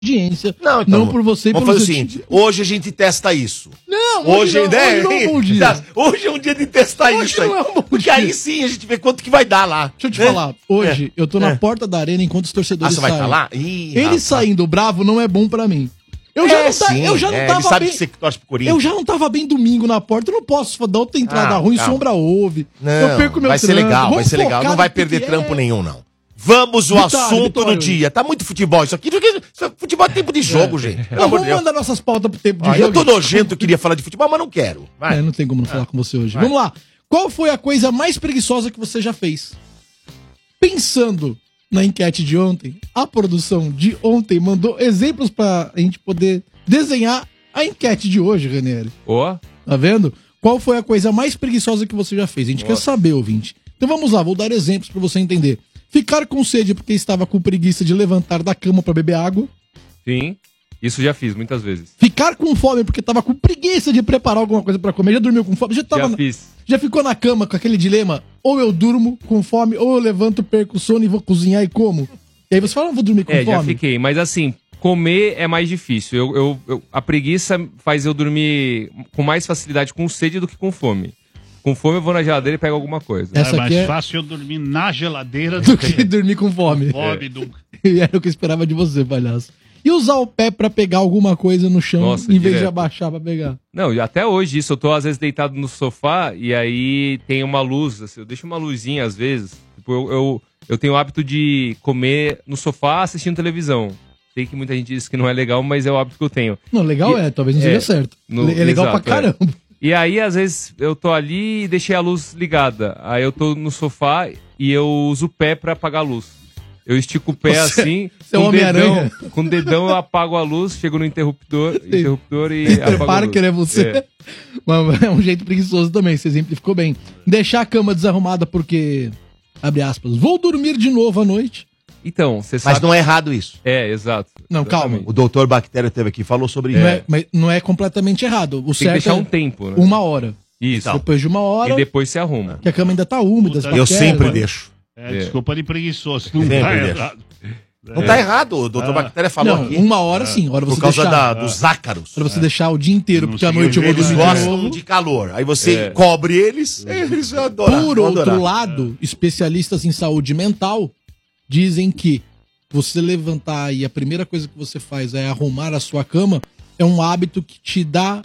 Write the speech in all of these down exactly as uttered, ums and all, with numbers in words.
audiência, Não, então, não por você e vamos pelo fazer o seu seguinte, time. hoje a gente testa isso. Não, Hoje, hoje, não, né? hoje não é um bom dia. Hoje é um dia de testar Hoje isso aí. não é um bom Porque dia. aí sim a gente vê quanto que vai dar lá. Deixa eu te né? falar, hoje eu tô na É. porta da arena enquanto os Ah, torcedores você vai saem. estar lá? Ih, Ele rapaz. saindo bravo não é bom pra mim. Eu já É, não, tá, sim, eu já não é, tava ele sabe bem. que você torce pro Corinthians. Eu já não tava bem domingo na porta, eu não posso dar outra entrada Ah, ruim, calma. sombra ouve. Não, eu perco meu vai ser trampo. legal, vai Vamos ser legal. focar Não vai no que perder que trampo é. nenhum, não. Vamos o Vitória, assunto vitória, do dia. Tá muito futebol isso aqui. Isso é futebol é tempo de jogo, gente. Pelo Não, amor de vamos Deus. mandar nossas pautas pro tempo de Ah, jogo. eu tô nojento, eu queria falar de futebol, mas não quero. Vai. É, não tem como não falar com você hoje. Vai. Vamos lá. Qual foi a coisa mais preguiçosa que você já fez? Pensando na enquete de ontem, a produção de ontem mandou exemplos pra gente poder desenhar a enquete de hoje, Ranieri. Ó, Tá vendo? Qual foi a coisa mais preguiçosa que você já fez? A gente quer saber, ouvinte. Então vamos lá, vou dar exemplos pra você entender. Ficar com sede porque estava com preguiça de levantar da cama pra beber água. sim. Isso já fiz muitas vezes. Ficar com fome porque estava com preguiça de preparar alguma coisa pra comer. Já dormiu com fome? Já, tava Já na- fiz. já ficou na cama com aquele dilema? Ou eu durmo com fome, ou eu levanto, perco o sono e vou cozinhar e como? E aí você fala, não vou dormir com É, fome. já fiquei. Mas assim, comer é mais difícil. Eu, eu- eu- a preguiça faz eu dormir com mais facilidade com sede do que com fome. Com fome eu vou na geladeira e pego alguma coisa. Essa É mais aqui é- fácil eu dormir na geladeira Do que dormir com fome. fome do... E era o que eu esperava de você, palhaço. E usar o pé pra pegar alguma coisa no chão, Nossa, em vez de direto. abaixar pra pegar. Não, e até hoje isso, eu tô às vezes deitado no sofá e aí tem uma luz, assim, eu deixo uma luzinha às vezes. Tipo, eu, eu, eu tenho o hábito de comer no sofá assistindo televisão. Sei que muita gente diz que não é legal, mas é o hábito que eu tenho. Não, legal E- é, talvez não é, seja certo. no- é legal exato, pra é. caramba. E aí, às vezes, eu tô ali e deixei a luz ligada. Aí eu tô no sofá e eu uso o pé pra apagar a luz. Eu estico o pé Você- assim, você é o com o dedão, Homem-Aranha. com o dedão eu apago a luz, chego no interruptor, interruptor e apago a Prepara luz. que é você. É. Mas é um jeito preguiçoso também, você exemplificou bem. Deixar a cama desarrumada porque, abre aspas, vou dormir de novo à noite. Então, você Mas sabe... não é errado isso. É, exato. Não, calma. O doutor Bactéria esteve aqui e falou sobre Não, isso. é, mas não é completamente errado. O Tem que certo deixar é um tempo, né? uma hora. Isso. Então. Depois de uma hora, E depois se arruma. que a cama ainda tá úmida, as Puta, Eu bactérias, sempre né? deixo. É, desculpa de preguiçoso, não Sempre tá deixo. errado. Não tá errado, o doutor Bactéria falou Não, aqui. uma hora sim, hora Por você causa deixar. da, dos ácaros. Pra você deixar o dia inteiro, Não porque à seguiu noite eu vou eles dormir de Gostam novo. de calor. Aí você É. cobre eles, eles vão adorar. Por vão outro adorar. lado, especialistas em saúde mental dizem que você levantar e a primeira coisa que você faz é arrumar a sua cama, é um hábito que te dá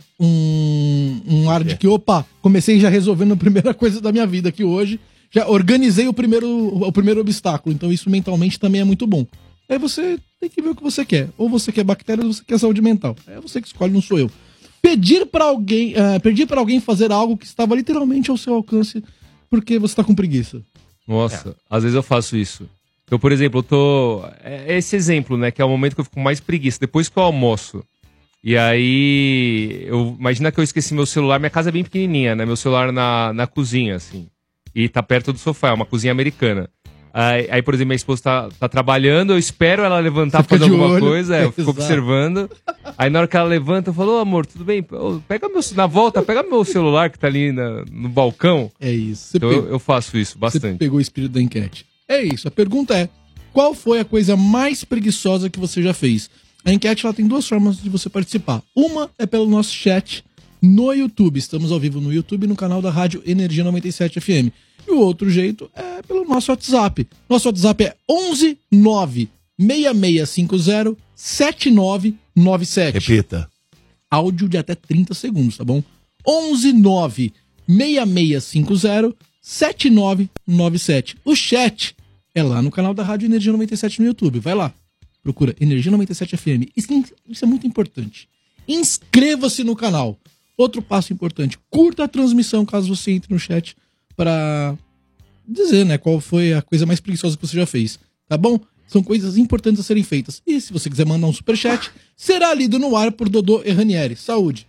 um, um ar de que, opa, comecei já resolvendo a primeira coisa da minha vida aqui hoje, já organizei o primeiro, o primeiro obstáculo, então isso mentalmente também é muito bom. Aí você tem que ver o que você quer. Ou você quer bactérias ou você quer saúde mental. É você que escolhe, não sou eu. Pedir pra alguém, uh, pedir para alguém fazer algo que estava literalmente ao seu alcance porque você tá com preguiça. Nossa, às vezes eu faço isso. Então, por exemplo, eu tô... É esse exemplo, né? Que é o momento que eu fico com mais preguiça. Depois que eu almoço. E aí... Eu... Imagina que eu esqueci meu celular. Minha casa é bem pequenininha, né? Meu celular na, na cozinha, assim. E tá perto do sofá. É uma cozinha americana. Aí, aí, por exemplo, minha esposa tá, tá trabalhando. Eu espero ela levantar Você pra fazer fica de alguma olho. coisa. É, eu fico Exato. observando. Aí na hora que ela levanta, eu falo... Ô, amor, tudo bem? Ô, pega meu... Na volta, pega meu celular que tá ali na- no balcão. É isso. Você Então pegou- eu, eu faço isso Você bastante. pegou o espírito da enquete. É isso. A pergunta é: qual foi a coisa mais preguiçosa que você já fez? A enquete ela tem duas formas de você participar. Uma é pelo nosso chat no YouTube. Estamos ao vivo no YouTube no canal da Rádio Energia noventa e sete F M. E o outro jeito é pelo nosso WhatsApp. Nosso WhatsApp é onze nove seis seis cinco zero sete nove nove sete. Repita. Áudio de até trinta segundos, tá bom? onze nove seis seis cinco zero sete nove nove sete. O chat é lá no canal da Rádio Energia noventa e sete no YouTube. Vai lá. Procura Energia noventa e sete F M. Isso, isso é muito importante. Inscreva-se no canal. Outro passo importante. Curta a transmissão caso você entre no chat para dizer, né, qual foi a coisa mais preguiçosa que você já fez. Tá bom? São coisas importantes a serem feitas. E se você quiser mandar um superchat, será lido no ar por Dodô e Ranieri. Saúde.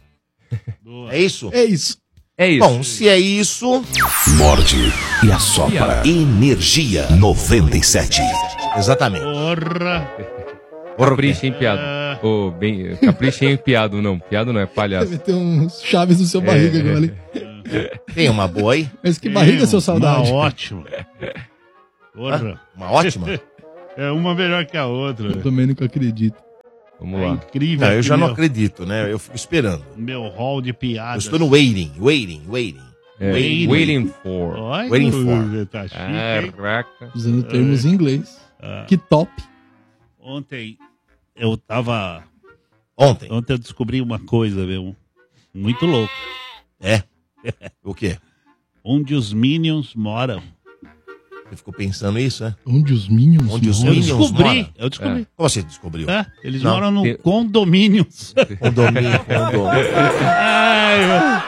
É isso? É isso. É isso. Bom, se é isso... Morde e assopra. Energia noventa e sete. Exatamente. Porra. Capricha, hein, piado. Ô, bem, capricha, hein, piado, não. Piado não, é palhaço. Deve ter uns chaves no seu barriga agora, hein? Tem uma boa aí? Mas que barriga, seu Uma saudade. ótima. Porra. Uma ótima? É uma melhor que a outra. Eu também nunca acredito. Vamos É lá. incrível. Não, eu que já não meu, acredito, né? Eu fico esperando. Meu hall de Eu piadas. estou no waiting, waiting, waiting. É, Waiting. waiting for. Olha, Waiting for. tá chique, hein? Caraca. Usando termos em inglês. Ah. Que top. Ontem eu tava... Ontem. Ontem eu descobri uma coisa, meu. Muito louca. É. O quê? Onde os Minions moram. Você ficou pensando isso, né? Onde os Minions Onde os moram? Eu Minions descobri. moram? Eu descobri. Como você descobriu? É, eles Não. moram no Tem- condomínios. Condomínio, condomínio. Ai,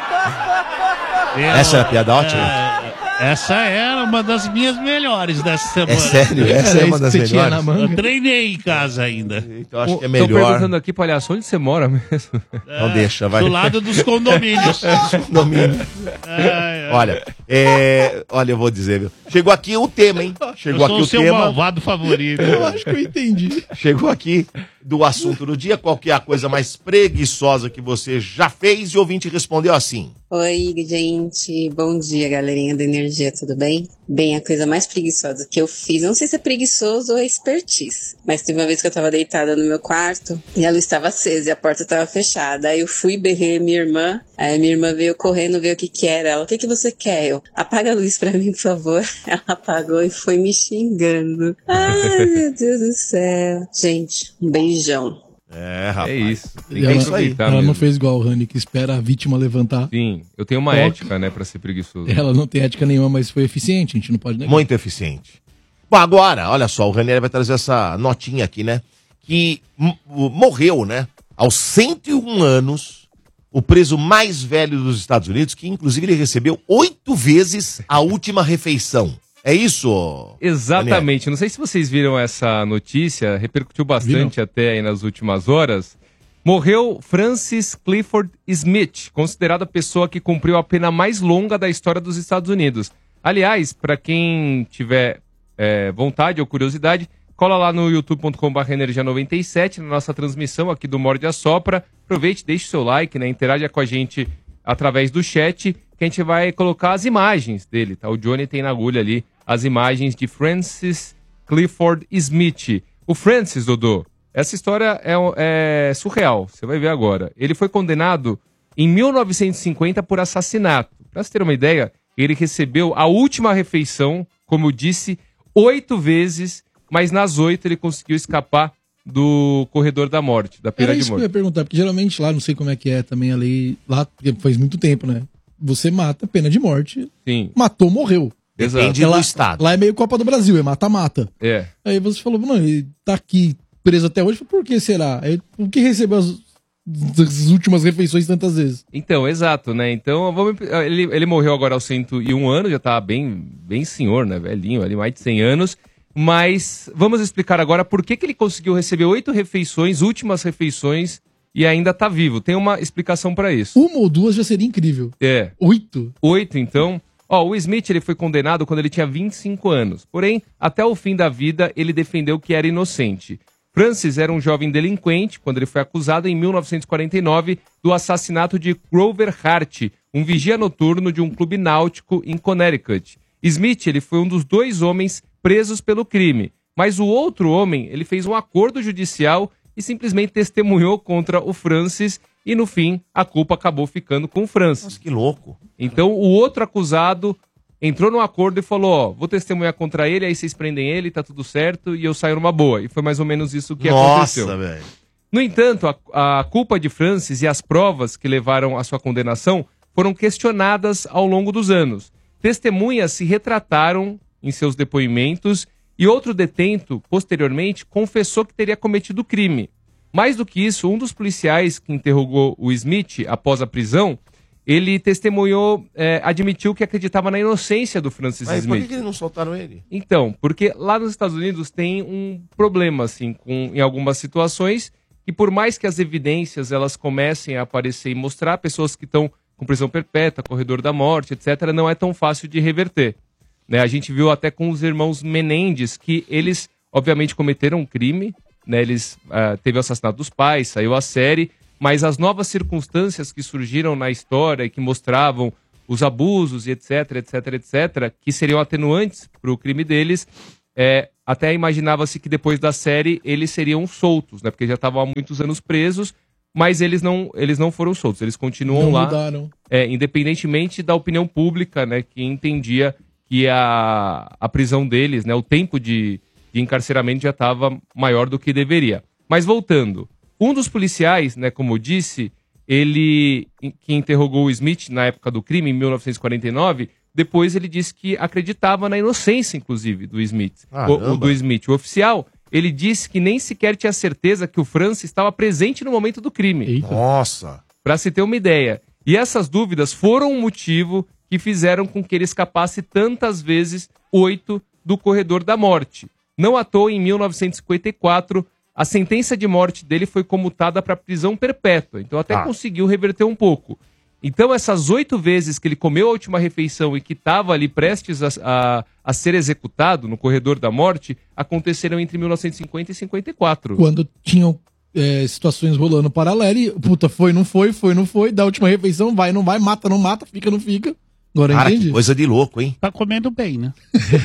meu. Essa é a piada ótima? É, essa era uma das minhas melhores dessa semana. É sério? Essa Era é uma isso das que você tinha na melhores? manga? Eu treinei em casa ainda. Então acho que é Tô melhor. perguntando aqui, palhaço, onde você mora mesmo? Não deixa, vai. Do lado dos condomínios. Condomínio. Ai, ai. Olha, é... Olha, eu vou dizer, viu? Chegou aqui o tema, hein? Eu Chegou sou aqui o o seu tema. malvado favorito. Eu acho que eu entendi. Chegou aqui do assunto do dia. Qual que é a coisa mais preguiçosa que você já fez? E o ouvinte respondeu assim. Oi, gente. Bom dia, galerinha da Energia, tudo bem? Bem, a coisa mais preguiçosa que eu fiz, não sei se é preguiçoso ou é expertise, mas teve uma vez que eu tava deitada no meu quarto e a luz estava acesa e a porta estava fechada. Aí eu fui, berrei a minha irmã, aí a minha irmã veio correndo ver o que que era. Ela, o que que você quer? Eu, apaga a luz pra mim, por favor. Ela apagou e foi me xingando. Ai, meu Deus do céu. Gente, um beijão. É, rapaz. É isso. Tem E que ela, aproveitar ela não mesmo. fez igual o Rani, que espera a vítima levantar. Sim, eu tenho uma Toca. ética, né, pra ser preguiçoso. Ela não tem ética nenhuma, mas foi eficiente, a gente não pode negar. Muito eficiente. Bom, agora, olha só, o Ranieri vai trazer essa notinha aqui, né? Que m- morreu, né? Aos cento e um anos, o preso mais velho dos Estados Unidos, que inclusive ele recebeu oito vezes a última refeição. É isso? Ranieri? Exatamente. Não sei se vocês viram essa notícia, repercutiu bastante até aí nas últimas horas. Morreu Francis Clifford Smith, considerado a pessoa que cumpriu a pena mais longa da história dos Estados Unidos. Aliás, para quem tiver é, vontade ou curiosidade, cola lá no youtube ponto com barra energia noventa e sete, na nossa transmissão aqui do Morde a Sopra. Aproveite, deixe o seu like, né? Interaja com a gente através do chat, que a gente vai colocar as imagens dele, tá? O Johnny tem na agulha ali as imagens de Francis Clifford Smith. O Francis, Dodô, essa história é, é surreal, você vai ver agora. Ele foi condenado em mil novecentos e cinquenta por assassinato. Para você ter uma ideia, ele recebeu a última refeição, como eu disse, oito vezes, mas nas oito ele conseguiu escapar do corredor da morte, da pena Era de isso que eu ia morte. perguntar, porque geralmente lá, não sei como é que é também a lei, lá, porque faz muito tempo, né? Você mata, pena de morte, Sim, matou, morreu. exato. Depende Porque do lá, estado. lá é meio Copa do Brasil, é mata-mata. É. Aí você falou, não, ele tá aqui preso até hoje, por que será? Aí, por que recebeu as, as últimas refeições tantas vezes? Então, exato, né? Então, vamos, ele, ele morreu agora aos cento e um anos, já tá bem, bem senhor, né? Velhinho, ali mais de cem anos. Mas vamos explicar agora por que, que ele conseguiu receber oito refeições, últimas refeições, e ainda tá vivo. Tem uma explicação para isso. Uma ou duas já seria incrível. É, Oito? oito então. Ó, o Smith ele foi condenado quando ele tinha vinte e cinco anos. Porém, até o fim da vida, ele defendeu que era inocente. Francis era um jovem delinquente quando ele foi acusado em mil novecentos e quarenta e nove do assassinato de Grover Hart, um vigia noturno de um clube náutico em Connecticut. Smith ele foi um dos dois homens presos pelo crime, mas o outro homem ele fez um acordo judicial e simplesmente testemunhou contra o Francis e no fim a culpa acabou ficando com o Francis. Nossa, que louco. Então o outro acusado entrou no acordo e falou, ó, vou testemunhar contra ele, aí vocês prendem ele, tá tudo certo, e eu saio numa boa. E foi mais ou menos isso que aconteceu. Nossa, velho. No entanto, a, a culpa de Francis e as provas que levaram à sua condenação foram questionadas ao longo dos anos. Testemunhas se retrataram em seus depoimentos e outro detento, posteriormente, confessou que teria cometido o crime. Mais do que isso, um dos policiais que interrogou o Smith após a prisão, ele testemunhou, é, admitiu que acreditava na inocência do Francis Mas por Smith. que, que eles não soltaram ele? Então, porque lá nos Estados Unidos tem um problema, assim, com, em algumas situações, que por mais que as evidências elas comecem a aparecer e mostrar pessoas que estão com prisão perpétua, corredor da morte, etcétera, não é tão fácil de reverter. Né? A gente viu até com os irmãos Menendez que eles, obviamente, cometeram um crime, né? Eles uh, teve o assassinato dos pais, saiu a série, mas as novas circunstâncias que surgiram na história e que mostravam os abusos e etc, etc, etc, que seriam atenuantes para o crime deles, é, até imaginava-se que depois da série eles seriam soltos, né? Porque já estavam há muitos anos presos, mas eles não, eles não foram soltos, eles continuam Não lá, mudaram. é, independentemente da opinião pública, né? Que entendia que a, a prisão deles, né? O tempo de, de encarceramento já estava maior do que deveria. Mas voltando, um dos policiais, né? Como eu disse, ele que interrogou o Smith na época do crime, em mil novecentos e quarenta e nove, depois ele disse que acreditava na inocência, inclusive, do Smith. O, o do Smith. O oficial, ele disse que nem sequer tinha certeza que o Francis estava presente no momento do crime. Eita. Nossa. Para se ter uma ideia. E essas dúvidas foram o motivo que fizeram com que ele escapasse tantas vezes, oito, do corredor da morte. Não à toa, em mil novecentos e cinquenta e quatro, a sentença de morte dele foi comutada para prisão perpétua. Então até Ah. conseguiu reverter um pouco. Então essas oito vezes que ele comeu a última refeição e que estava ali prestes a, a, a ser executado no corredor da morte, aconteceram entre mil novecentos e cinquenta e cinquenta e quatro. Quando tinham é, situações rolando paralelo e, puta, foi, não foi, foi, não foi, da última refeição, vai, não vai, mata, não mata, fica, não fica. Agora Cara, entendi. que coisa de louco, hein? Tá comendo bem, né?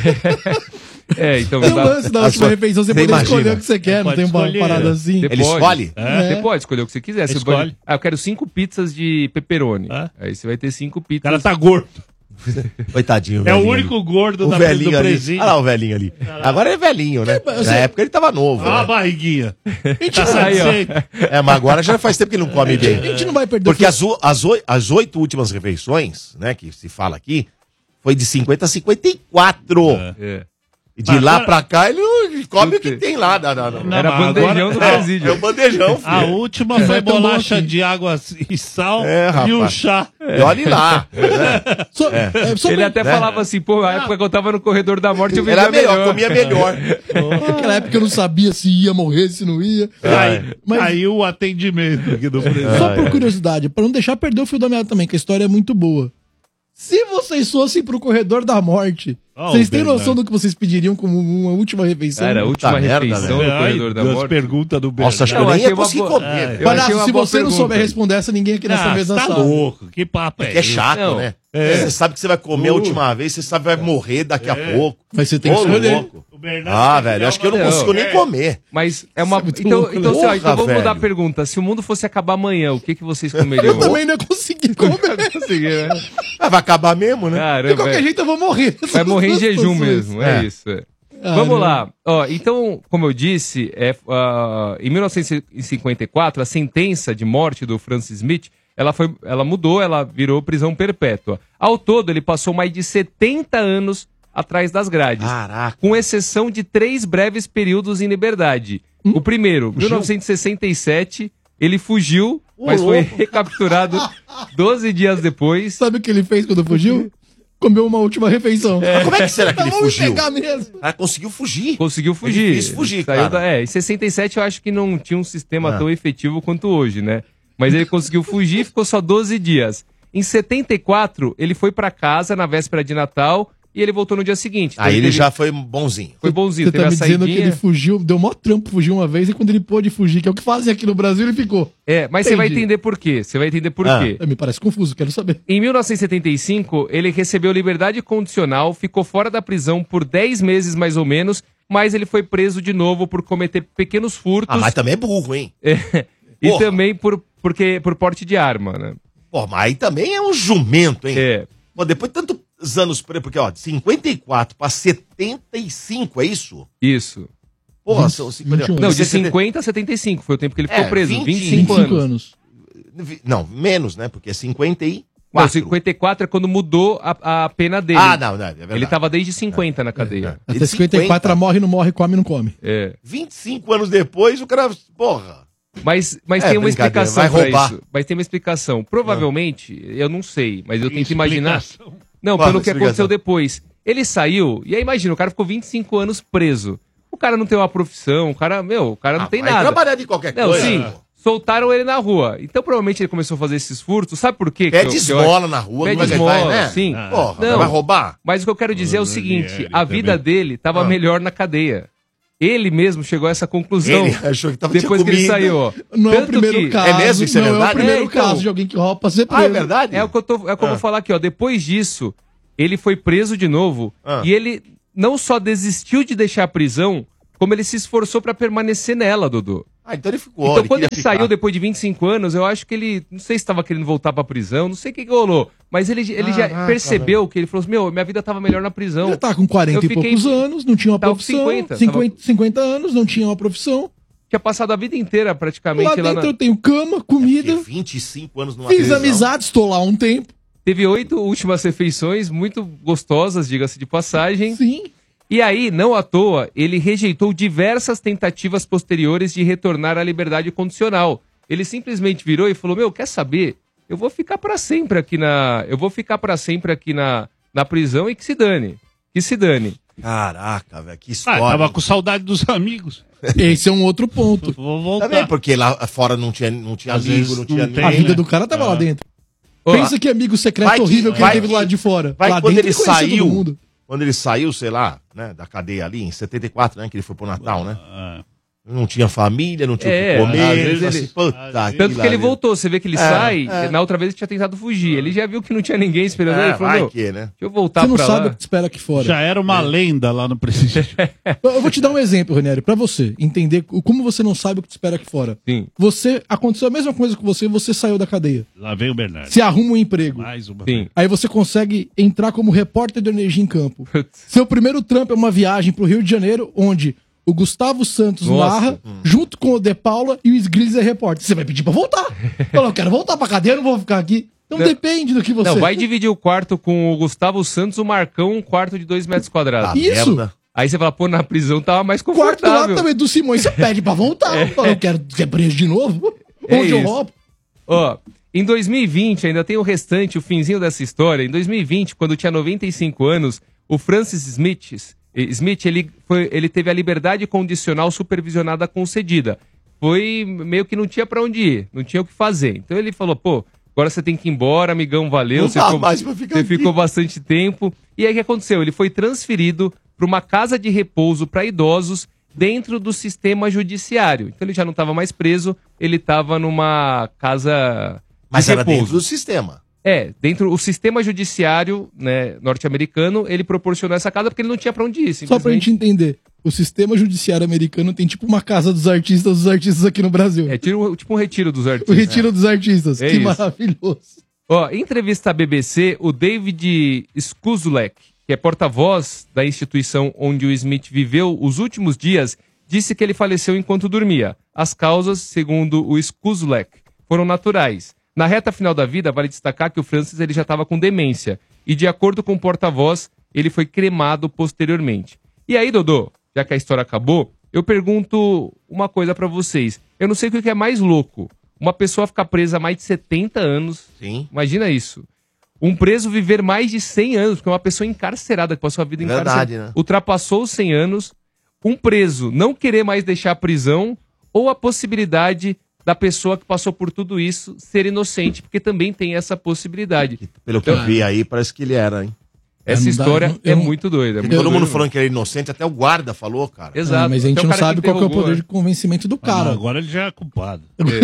É, então... Tem um dá- lance da a última sua- refeição, você você pode imagina. escolher o que você quer, não Pode tem uma escolher. parada assim. Você Ele pode. escolhe? É. Você pode escolher o que você quiser. Você Escolhe. pode... Ah, eu quero cinco pizzas de pepperoni. É. Aí você vai ter cinco O pizzas. cara tá gordo. Coitadinho. É o velhinho único ali. gordo O da, velhinho do ali. presídio. Olha lá o velhinho ali. Agora é velhinho, né? Na época ele tava novo. Olha a né? barriguinha. Tá Aí, ó. satisfeito. É, mas agora já faz tempo que ele não come A bem. gente não vai perder Porque o as, o- as, oi- as oito últimas refeições, né, que se fala aqui, foi de cinquenta a cinquenta e quatro. É. E de Mas lá agora- pra cá ele não come o que Tudo. tem lá. Da, da, da- Não, Era mas bandejão agora- do é, presídio. é o bandejão, A filho. última É, foi é tão bom bolacha assim. de água e sal É, e um rapaz. chá. E olhe lá. né? Só, é, só Ele pra- até né? falava assim, pô, a época que eu tava no corredor da morte eu vivia Era melhor, comia melhor. Naquela época eu não sabia se ia morrer, se não ia. Aí, Mas- Caiu o atendimento aqui do presídio. Só por curiosidade, pra não deixar perder o fio da meada também, que a história é muito boa. Se vocês fossem pro corredor da morte, Oh, vocês têm Bernardo. noção do que vocês pediriam como uma última refeição? Era a última Puta merda, refeição velho. no corredor da das morte. perguntas do Nossa, acho que eu Não, nem achei ia uma conseguir boa- comer. É, velho. eu achei Palhaço, uma se boa você não pergunta. souber responder essa, ninguém aqui nessa Ah, mesa tá sabe. louco. Que papo é É, que é esse? chato, Não. né? É. Você sabe que você vai comer a última vez, você sabe que vai morrer daqui a pouco. Mas você tem que Ô, escolher. louco. O Bernardo Ah, quer velho, criar acho que eu não uma- consigo nem É. comer. Mas é uma. Isso é muito Então, louco, então, né? assim, ó, então Porra, vamos mudar a velho. pergunta. Se o mundo fosse acabar amanhã, o que, que vocês comeriam? Eu também não ia conseguir comer. Consegui, né? Ah, vai acabar mesmo, né? De Caramba, qualquer é. jeito eu vou morrer. Vai morrer em jejum mesmo, é, É. isso. é. Caramba. Vamos lá. Ó, então, como eu disse, é, ah, em mil novecentos e cinquenta e quatro, a sentença de morte do Francis Smith, ela, foi, ela mudou, ela virou prisão perpétua. Ao todo, ele passou mais de setenta anos atrás das grades, Caraca. com exceção de três breves períodos em liberdade. O primeiro, mil novecentos e sessenta e sete, ele fugiu, mas foi recapturado doze dias depois. Sabe o que ele fez quando fugiu? Comeu uma última refeição. Mas como é que será que ele Vamos fugiu? pegar mesmo. Ah, conseguiu fugir. Conseguiu fugir. É difícil fugir, Saiu cara. da- é, em sessenta e sete eu acho que não tinha um sistema Ah. tão efetivo quanto hoje, né? Mas ele conseguiu fugir e ficou só doze dias. Em setenta e quatro, ele foi pra casa na véspera de Natal e ele voltou no dia seguinte. Então Aí ele teve- já foi bonzinho. foi bonzinho, Você teve tá a me dizendo que saidinha. ele fugiu, deu mó trampo fugir uma vez e quando ele pôde fugir, que é o que fazem aqui no Brasil, ele ficou. É, mas você vai Entendi. entender por quê. Você vai entender por Ah. quê. É, me parece confuso, quero saber. Em mil novecentos e setenta e cinco, ele recebeu liberdade condicional, ficou fora da prisão por dez meses mais ou menos, mas ele foi preso de novo por cometer pequenos furtos Ah, mas também é burro, hein? e porra. também por, porque, por porte de arma, né? Pô, mas aí também é um jumento, hein? É. Pô, depois de tantos anos preso, porque, ó, de cinquenta e quatro pra setenta e cinco, é isso? Isso. Porra, vinte, são cinquenta... vinte e um. Não, de Você- cinquenta a setenta e cinco foi o tempo que ele ficou É, preso. vinte, vinte e cinco vinte e cinco anos. anos. Não, menos, né? Porque é cinquenta e Não, quatro. cinquenta e quatro é quando mudou a, a pena dele. Ah, não, não, é verdade. Ele tava desde cinquenta na cadeia. Ele Até cinquenta e quatro, ela morre, não morre, come, não come. É. vinte e cinco anos depois, o cara, porra. Mas, mas É, tem uma brincadeira, explicação vai pra roubar. isso. Mas tem uma explicação. Provavelmente, eu não sei, mas eu tento imaginar. Explicação. Não, Qual pelo que explicação? aconteceu depois. Ele saiu, e aí imagina, o cara ficou vinte e cinco anos preso. O cara não tem uma profissão, o cara, meu, o cara não Ah, tem vai nada. trabalhar de qualquer Não, coisa. sim, pô. soltaram ele na rua. Então provavelmente ele começou a fazer esses furtos. Sabe por quê? que Pede eu- que eu esmola na rua, Pede como é que ele vai, esmola, né? sim. Porra, Não. vai roubar? Mas o que eu quero dizer é o seguinte, Ranieri a vida também. dele tava Ah. melhor na cadeia. Ele mesmo chegou a essa conclusão. Ele achou que tava Depois que ele tinha saiu, comida. ó. Não é o Tanto primeiro que- caso. É mesmo? Isso é não é verdade? o primeiro É, então. caso de alguém que rouba pra ser preso. Ah, é verdade? É o que eu, tô, é o que eu Ah. vou falar aqui, ó. Depois disso, ele foi preso de novo Ah. e ele não só desistiu de deixar a prisão, como ele se esforçou pra permanecer nela, Dodô. Ah, então ele ficou. Então, ele quando queria ele ficar. saiu depois de vinte e cinco anos, eu acho que ele, não sei se estava querendo voltar pra prisão, não sei o que, que rolou, mas ele, ele já Caraca, percebeu que ele falou assim, meu, minha vida tava melhor na prisão. Ele tá com quarenta Eu e fiquei- poucos anos, não tinha uma Tava com profissão. cinquenta, cinquenta, tava- cinquenta anos, não tinha uma profissão. Tinha passado a vida inteira praticamente Lá lá, dentro na... eu tenho cama, comida, Porque vinte e cinco anos numa fiz prisão. amizade, estou lá há um tempo. Teve oito últimas refeições, muito gostosas, diga-se de passagem. Sim. E aí, não à toa, ele rejeitou diversas tentativas posteriores de retornar à liberdade condicional. Ele simplesmente virou e falou, meu, quer saber? Eu vou ficar pra sempre aqui na... Eu vou ficar para sempre aqui na, na prisão e que se dane. Que se dane. Caraca, velho, que Ah, história. tava com saudade dos amigos. Esse é um outro ponto. Vou voltar. Também porque lá fora não tinha, não tinha Às amigo, vezes não tinha não tem, A ninguém. vida né? do cara tava Ah. lá dentro. Ó, Pensa que amigo secreto vai que- horrível que vai ele teve que- do lado de fora. vai lá quando dentro ele conhecia saiu, todo mundo. Quando ele saiu, sei lá, né, da cadeia ali, em setenta e quatro, né, que ele foi pro Natal, né? Ah. Não tinha família, não tinha o É, que comer. às vezes assim, ele- puta às Tanto que ele lá, voltou, você vê que ele É, sai, é. na outra vez ele tinha tentado fugir. Ele já viu que não tinha ninguém esperando ele, É, ele falou, vai meu, que, né? deixa eu voltar Você não pra sabe o lá. que te espera aqui fora. Já era uma lenda lá no presídio. Eu eu vou te dar um exemplo, Ranieri, pra você entender o- como você não sabe o que te espera aqui fora. Sim. Você, aconteceu a mesma coisa com você, você saiu da cadeia. Lá vem o Bernardo. Você arruma um emprego. Mais uma. Sim. Aí você consegue entrar como repórter de energia em campo. Putz. Seu primeiro trampo é uma viagem pro Rio de Janeiro, onde o Gustavo Santos Nossa. narra, junto com o De Paula e o Sgrills é repórter. Você vai pedir pra voltar. Fala, eu quero voltar pra cadeia, eu não vou ficar aqui. Então Não. depende do que você... Não, vai dividir o quarto com o Gustavo Santos, o Marcão, um quarto de dois metros quadrados. Tá Isso. merda. Aí você fala, pô, na prisão tava mais quarto do lado confortável. também do Simões, você pede pra voltar. Fala, eu quero ser preso de novo. É Onde eu isso. roubo? Ó, em dois mil e vinte, ainda tem o restante, o finzinho dessa história. Em dois mil e vinte, quando tinha noventa e cinco anos, o Francis Smith, eh, Smith ele, foi, ele teve a liberdade condicional supervisionada concedida. Foi meio que não tinha pra onde ir, não tinha o que fazer. Então ele falou, pô, agora você tem que ir embora, amigão, valeu. Não Você, dá ficou, mais pra ficar você aqui. ficou bastante tempo. E aí o que aconteceu? Ele foi transferido para uma casa de repouso para idosos dentro do sistema judiciário. Então ele já não estava mais preso, ele estava numa casa Mas de era repouso. dentro do sistema. É, dentro do sistema judiciário, né, norte-americano, ele proporcionou essa casa porque ele não tinha pra onde ir, Só pra gente entender. O sistema judiciário americano tem tipo uma casa dos artistas dos artistas aqui no Brasil. É tiro- tipo um retiro dos O artistas. retiro dos artistas. É que isso. maravilhoso. Ó, em entrevista à B B C, o David Skuzulek, que é porta-voz da instituição onde o Smith viveu os últimos dias, disse que ele faleceu enquanto dormia. As causas, segundo o Skuzulek, foram naturais. Na reta final da vida, vale destacar que o Francis ele já estava com demência. E de acordo com o porta-voz, ele foi cremado posteriormente. E aí, Dodô, já que a história acabou, eu pergunto uma coisa pra vocês. Eu não sei o que é mais louco. Uma pessoa ficar presa há mais de setenta anos. Sim. Imagina isso. Um preso viver mais de cem anos, porque é uma pessoa encarcerada, que passou a vida Verdade, encarcerada. né? Ultrapassou os cem anos. Um preso não querer mais deixar a prisão, ou a possibilidade da pessoa que passou por tudo isso ser inocente, porque também tem essa possibilidade. Pelo que eu vi aí, parece que ele era, hein? Essa não dá, história eu não- é eu- muito doida. é muito Todo mundo doida. falando que ele era inocente, até o guarda falou, cara. Exato. Ah, mas a gente Até o não cara sabe qual que é o interrogou, poder né? de convencimento do cara. Ah, agora ele já é culpado.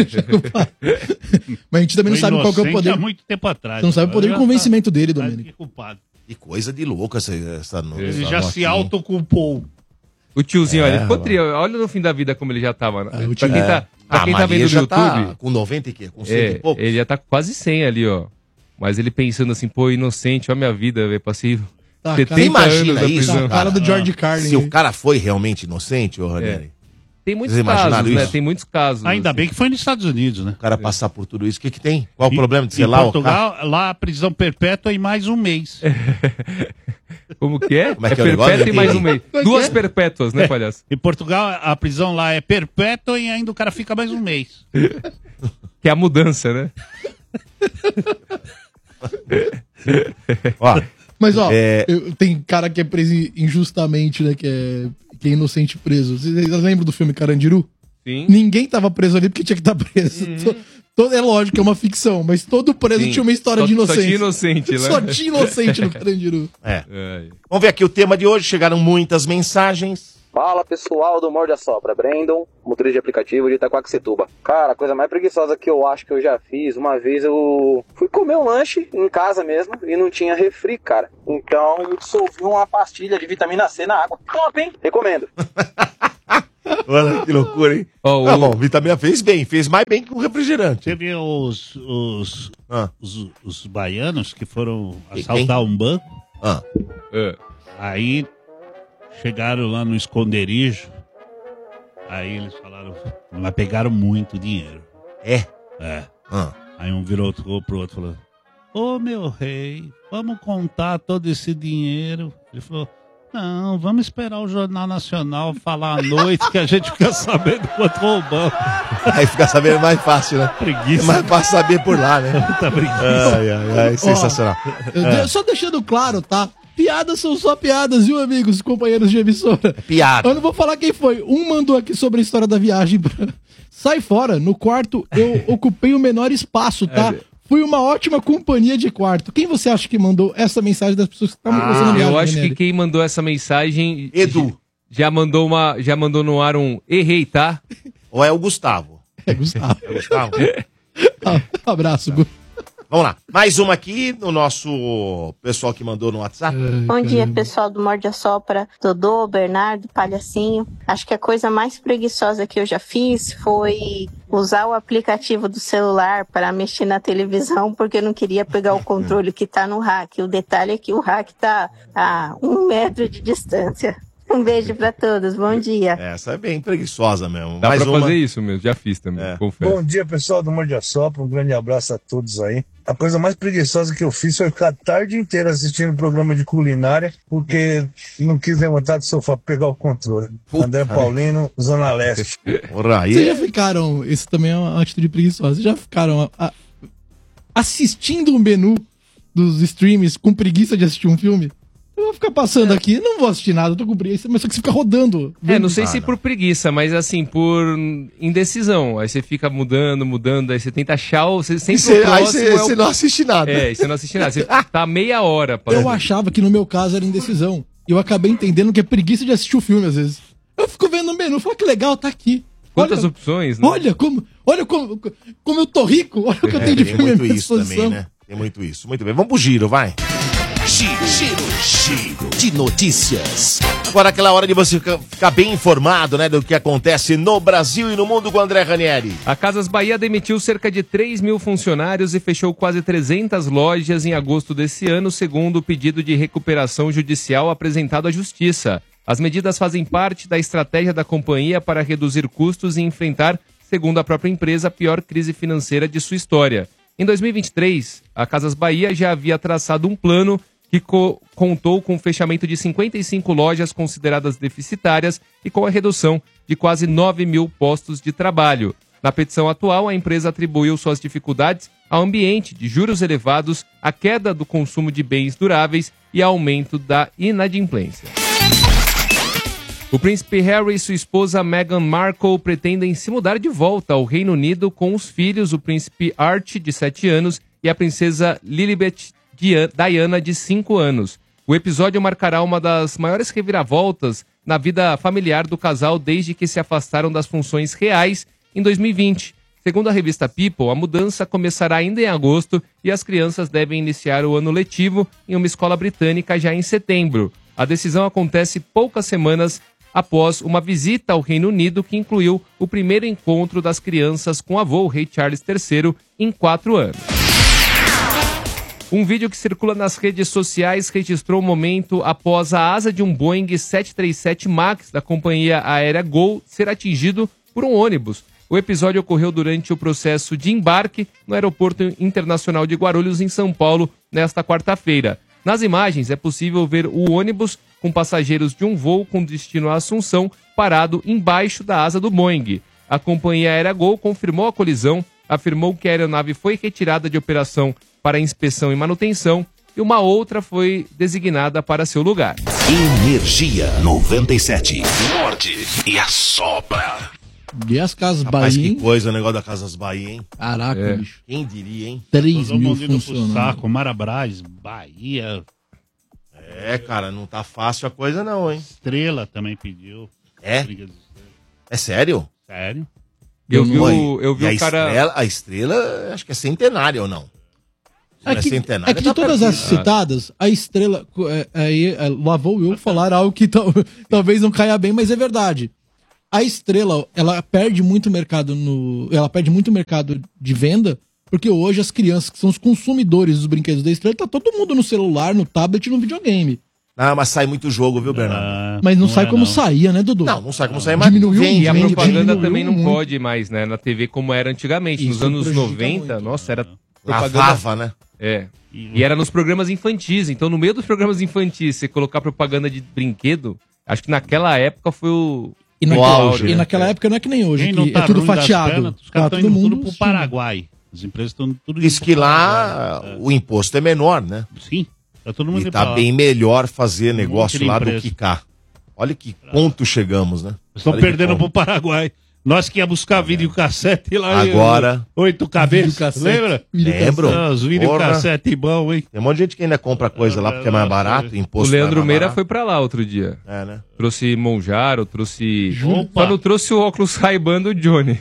Mas a gente também não Foi sabe qual que é o inocente poder. há muito tempo atrás. Você não sabe o poder de Agora já convencimento dele, tá mais Domênico. que culpado. Que coisa de louca essa, essa no- Ele essa já se notinha. autoculpou. O tiozinho, É, olha, ele ficou mano. tri- olha no fim da vida como ele já tava. Né? Ah, o pra tio- quem tá, pra Ah, quem a tá Maria vendo no já YouTube, tá com noventa e quê? Com cem é, e pouco? ele já tá com quase cem ali, ó. Mas ele pensando assim, pô, inocente, olha a minha vida, velho, passivo. Tá, setenta cara. Você imagina anos na isso, prisão. Tá a cara do George Carlin. Se aí. o cara foi realmente inocente, ô Ranieri, Tem muitos Vocês imaginaram casos, né? isso? Tem muitos casos. Ainda assim. bem que foi nos Estados Unidos, né? o cara passar por tudo isso, o que que tem? Qual o Em- problema de ser em lá? o cara- Portugal, lá a prisão perpétua em mais um mês. Como que é? Como é que é o negócio? perpétuo e mais um mês. Como é que Duas é? perpétuas, né, palhaço? Em Portugal, a prisão lá é perpétua e ainda o cara fica mais um mês. Que é a mudança, né? Ó, Mas, ó, É. eu- tem cara que é preso injustamente, né? Que é, que é inocente preso. Vocês vocês lembram do filme Carandiru? Sim. Ninguém tava preso ali porque tinha que estar preso. To- to- é lógico que é uma ficção, mas todo preso Sim. tinha uma história Só- de só inocência. tinha inocente, né? Só tinha inocente no Carandiru. é. Ai. Vamos ver aqui o tema de hoje. Chegaram muitas mensagens. Fala pessoal do Morde a Sopra, Brandon, motorista de aplicativo de Itaquaquecetuba. Cara, a coisa mais preguiçosa que eu acho que eu já fiz, uma vez eu fui comer um lanche em casa mesmo e não tinha refri, cara. Então eu dissolvi uma pastilha de vitamina C na água. Top, hein? Recomendo. Olha que loucura, hein? Oh, ah, o- bom, vitamina fez bem, fez mais bem que o refrigerante. Você viu os, os, Ah. os, os baianos que foram E assaltar um banco? Ah. É. Aí chegaram lá no esconderijo. Aí eles falaram, mas pegaram muito dinheiro. É? É. Ah. Aí um virou outro, pro outro e falou: Ô meu rei, vamos contar todo esse dinheiro. Ele falou: não, vamos esperar o Jornal Nacional falar à noite que a gente fica sabendo quanto roubamos. Aí fica sabendo mais fácil, né? Preguiça. É mais fácil saber por lá, né? Muita preguiça. Ai, ai, ai, sensacional. Eu É. de- Só deixando claro, tá? Piadas são só piadas, viu, amigos, companheiros de emissora? Piada. Eu não vou falar quem foi. Um mandou aqui sobre a história da viagem. pra- Sai fora, no quarto eu ocupei o menor espaço, tá? É. Fui uma ótima companhia de quarto. Quem você acha que mandou essa mensagem das pessoas que estavam Ah, conversando na viagem, Eu acho que Ranieri? quem mandou essa mensagem. Edu. Já mandou uma. Já mandou no ar um errei, tá? Ou é o Gustavo? É Gustavo. É o Gustavo? Ah, um abraço, Gu. Vamos lá. Mais uma aqui no nosso pessoal que mandou no WhatsApp. Bom dia, pessoal do Morde a Sopra, Dodô, Bernardo, Palhacinho. Acho que a coisa mais preguiçosa que eu já fiz foi usar o aplicativo do celular para mexer na televisão, porque eu não queria pegar o controle que tá no rack. O detalhe é que o rack tá a um metro de distância. Um beijo pra todos, bom dia. Essa é bem preguiçosa mesmo. Dá Mais pra uma. fazer isso mesmo, já fiz também, É. confesso. Bom dia, pessoal do Morde a Sopra. Um grande abraço a todos aí. A coisa mais preguiçosa que eu fiz foi ficar a tarde inteira assistindo um programa de culinária, porque não quis levantar do sofá pra pegar o controle. Puta, André Paulino, Zona Leste. Porra, Vocês aí. já ficaram, isso também é uma atitude preguiçosa, vocês já ficaram a- a- assistindo um menu dos streams com preguiça de assistir um filme? Eu vou ficar passando aqui, não vou assistir nada, eu tô com preguiça, mas só que você fica rodando. É, não sei Ah, se não. por preguiça, mas assim, por indecisão. Aí você fica mudando, mudando, aí você tenta achar o. Você sempre Cê- o aí próximo você é o- não assiste nada. É, e você não assiste nada. Você tá meia hora pra Eu achava que no meu caso era indecisão. E eu acabei entendendo que é preguiça de assistir o filme, às vezes. Eu fico vendo o menu, falo que legal, tá aqui. Quantas olha, opções, né? olha como, olha como, como eu tô rico, olha o que eu tenho de Tem filme à muito minha isso também, disposição. né? Tem muito isso. Muito bem. Vamos pro giro, vai. Giro, giro, giro de notícias. Agora aquela hora de você ficar- ficar bem informado, né, do que acontece no Brasil e no mundo com o André Ranieri. A Casas Bahia demitiu cerca de três mil funcionários e fechou quase trezentas lojas em agosto desse ano, segundo o pedido de recuperação judicial apresentado à Justiça. As medidas fazem parte da estratégia da companhia para reduzir custos e enfrentar, segundo a própria empresa, a pior crise financeira de sua história. Em dois mil e vinte e três, a Casas Bahia já havia traçado um plano que co- contou com o fechamento de cinquenta e cinco lojas consideradas deficitárias e com a redução de quase nove mil postos de trabalho. Na petição atual, a empresa atribuiu suas dificuldades ao ambiente de juros elevados, à queda do consumo de bens duráveis e ao aumento da inadimplência. O príncipe Harry e sua esposa Meghan Markle pretendem se mudar de volta ao Reino Unido com os filhos, o príncipe Archie, de sete anos, e a princesa Lilibet Dia- Diana, de cinco anos. O episódio marcará uma das maiores reviravoltas na vida familiar do casal desde que se afastaram das funções reais em dois mil e vinte. Segundo a revista People, a mudança começará ainda em agosto e as crianças devem iniciar o ano letivo em uma escola britânica já em setembro. A decisão acontece poucas semanas após uma visita ao Reino Unido que incluiu o primeiro encontro das crianças com o avô, o rei Charles terceiro, em quatro anos. Um vídeo que circula nas redes sociais registrou o momento após a asa de um Boeing sete três sete MAX da companhia aérea Gol ser atingido por um ônibus. O episódio ocorreu durante o processo de embarque no Aeroporto Internacional de Guarulhos, em São Paulo, nesta quarta-feira. Nas imagens é possível ver o ônibus com passageiros de um voo com destino à Assunção parado embaixo da asa do Boeing. A companhia aérea Gol confirmou a colisão, afirmou que a aeronave foi retirada de operação para inspeção e manutenção e uma outra foi designada para seu lugar. Energia noventa e sete. Morde e assopra. E as Casas Rapaz, Bahia, que hein? coisa o negócio da Casas Bahia, hein? Caraca, É. bicho. Quem diria, hein? três Todo mil mundo indo pro funcionários. saco, Marabras, Bahia, É, cara, não tá fácil a coisa não, hein? Estrela também pediu. É? Brinquedos de estrela. É sério? Sério? Eu vi Oi, o, eu vi e a o cara... Estrela, a estrela, acho que é centenária ou não? Se não É que, centenária, é que de tá todas perdido. as citadas, a estrela. é, Aí é, lá vou eu falar algo que tal- talvez não caia bem, mas é verdade. A estrela, ela perde muito mercado no. Ela perde muito mercado de venda, porque hoje as crianças, que são os consumidores dos brinquedos da estrela, tá todo mundo no celular, no tablet e no videogame. Ah, mas sai muito jogo, viu, Bernardo? Ah, Mas não, sai é, como não. saía, né, Dudu? Não, não sai como sai, mas Diminuiu vende, E a Vende, propaganda diminuiu também não muito. pode mais, né? Na T V como era antigamente. Nos Isso anos prejudica noventa, muito. nossa, era lavava, propaganda... né? É. E era nos programas infantis. Então, no meio dos programas infantis, você colocar propaganda de brinquedo, acho que naquela época foi o... E, o naquela, auge, e né? naquela época não é que nem hoje, Quem que não tá é tudo ruim das fatiado. pernas, os Tá caras estão todo indo tudo mundo pro assistindo. Paraguai. As empresas estão tudo Diz indo que pro lá Paraguai. o imposto é menor, né? É. Sim, tá todo mundo E indo tá pra lá. bem melhor fazer negócio monte de lá do empresa. que cá. Olha que ponto chegamos, né? Estão Olha que perdendo ponto. pro Paraguai. Nós que ia buscar videocassete lá. Agora- e- Oito cabeças. Videocassete. Lembra? Lembro. Ah, os videocassete bom, hein? Tem um monte de gente que ainda compra coisa lá porque é mais barato, o O imposto Leandro é mais Meira barato. foi pra lá outro dia. É, né? Trouxe Monjaro, trouxe... Opa. Só não trouxe o óculos Ray-Ban do Johnny.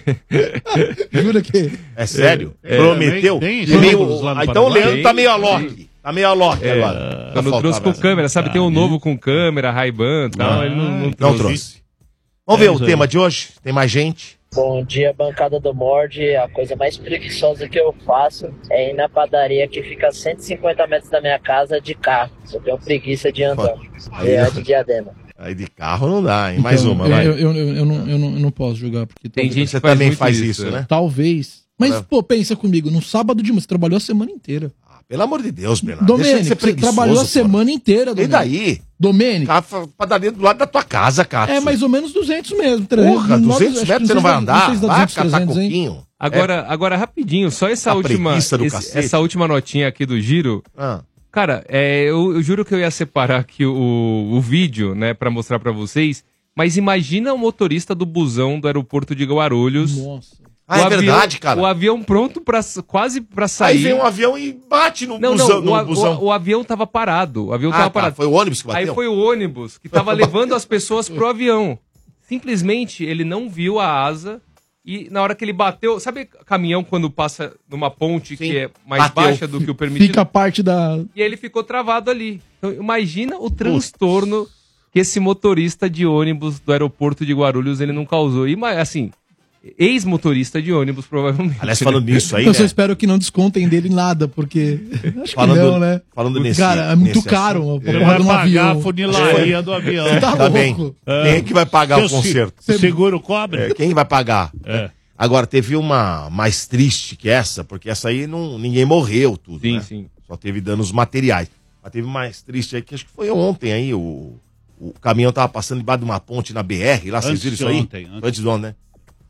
Jura que. É sério? É, Prometeu? tem- tem Tem meio- óculos lá no Ah, então o Paraguai? Leandro tá Tem, meio a Loki. Tá meio a Loki É, agora. Só não trouxe com câmera, sabe? Tem um novo com câmera, Ray-Ban e tal. Ele não, não Não trouxe. trouxe. Vamos ver É o isso tema aí. de hoje? Tem mais gente? Bom dia, bancada do Mord. A coisa mais preguiçosa que eu faço é ir na padaria que fica a cento e cinquenta metros da minha casa de carro. Eu tenho preguiça de andar. Aí É a não- de Diadema. Aí de carro não dá, hein? Mais Então, uma, eu, vai. Eu, eu, eu não, eu, não, eu não posso jogar, porque Tem talvez- gente Você que faz também muito faz isso, né? Talvez. Mas, É. pô, pensa comigo, no sábado de manhã, você trabalhou a semana inteira. Ah, pelo amor de Deus, Bernardo. Deixa de Domênico, ser você preguiçoso, trabalhou a pô. semana inteira, E Domênico. daí? Domênico, A padaria do lado da tua casa, cara. é mais ou menos duzentos mesmo. trezentos, Porra, nove- duzentos acho que metros você sei não vai se dá- andar. sei se dá Vai duzentos, catar trezentos, hein? coquinho. Agora, agora, rapidinho, só essa A última, preguiça do esse- cacete. essa última notinha aqui do giro. Ah, Cara, é, eu, eu juro que eu ia separar aqui o, o vídeo, né, pra mostrar pra vocês. Mas imagina o motorista do busão do aeroporto de Guarulhos. Nossa. Ah, O é avião- verdade, cara. O avião pronto pra, quase pra sair. Aí vem um avião e bate no Não, busão. não, no o, a- busão. o- o avião tava parado. O avião Ah, tava tá, parado. foi o ônibus que Aí bateu? foi o ônibus que tava levando as pessoas pro avião. Simplesmente ele não viu a asa e na hora que ele bateu, sabe caminhão quando passa numa ponte Sim. que é mais Bateu. baixa do que o permitido? Fica a parte da. E ele ficou travado ali. Então imagina o transtorno que esse motorista de ônibus do aeroporto de Guarulhos ele não causou. E mas, assim, ex-motorista de ônibus provavelmente. Aliás, falando nisso aí, Eu só né? espero que não descontem dele nada, porque. Acho Falando- que não, né? falando nesse- Cara, é muito nesse caro assunto. a Ele porra vai de um pagar avião. a funilaria do avião. Você tá Tá bem. louco? Quem é que vai pagar o Seu se- conserto? O seguro cobre? É, quem vai pagar? É. Agora, teve uma mais triste que essa, porque essa aí não, ninguém morreu, tudo, Sim, né? sim. Só teve danos materiais. Mas teve mais triste aí, que acho que foi ontem aí, o, o caminhão tava passando debaixo de uma ponte na B R, lá, vocês Antes viram de isso aí? ontem, antes. Antes de ontem, né?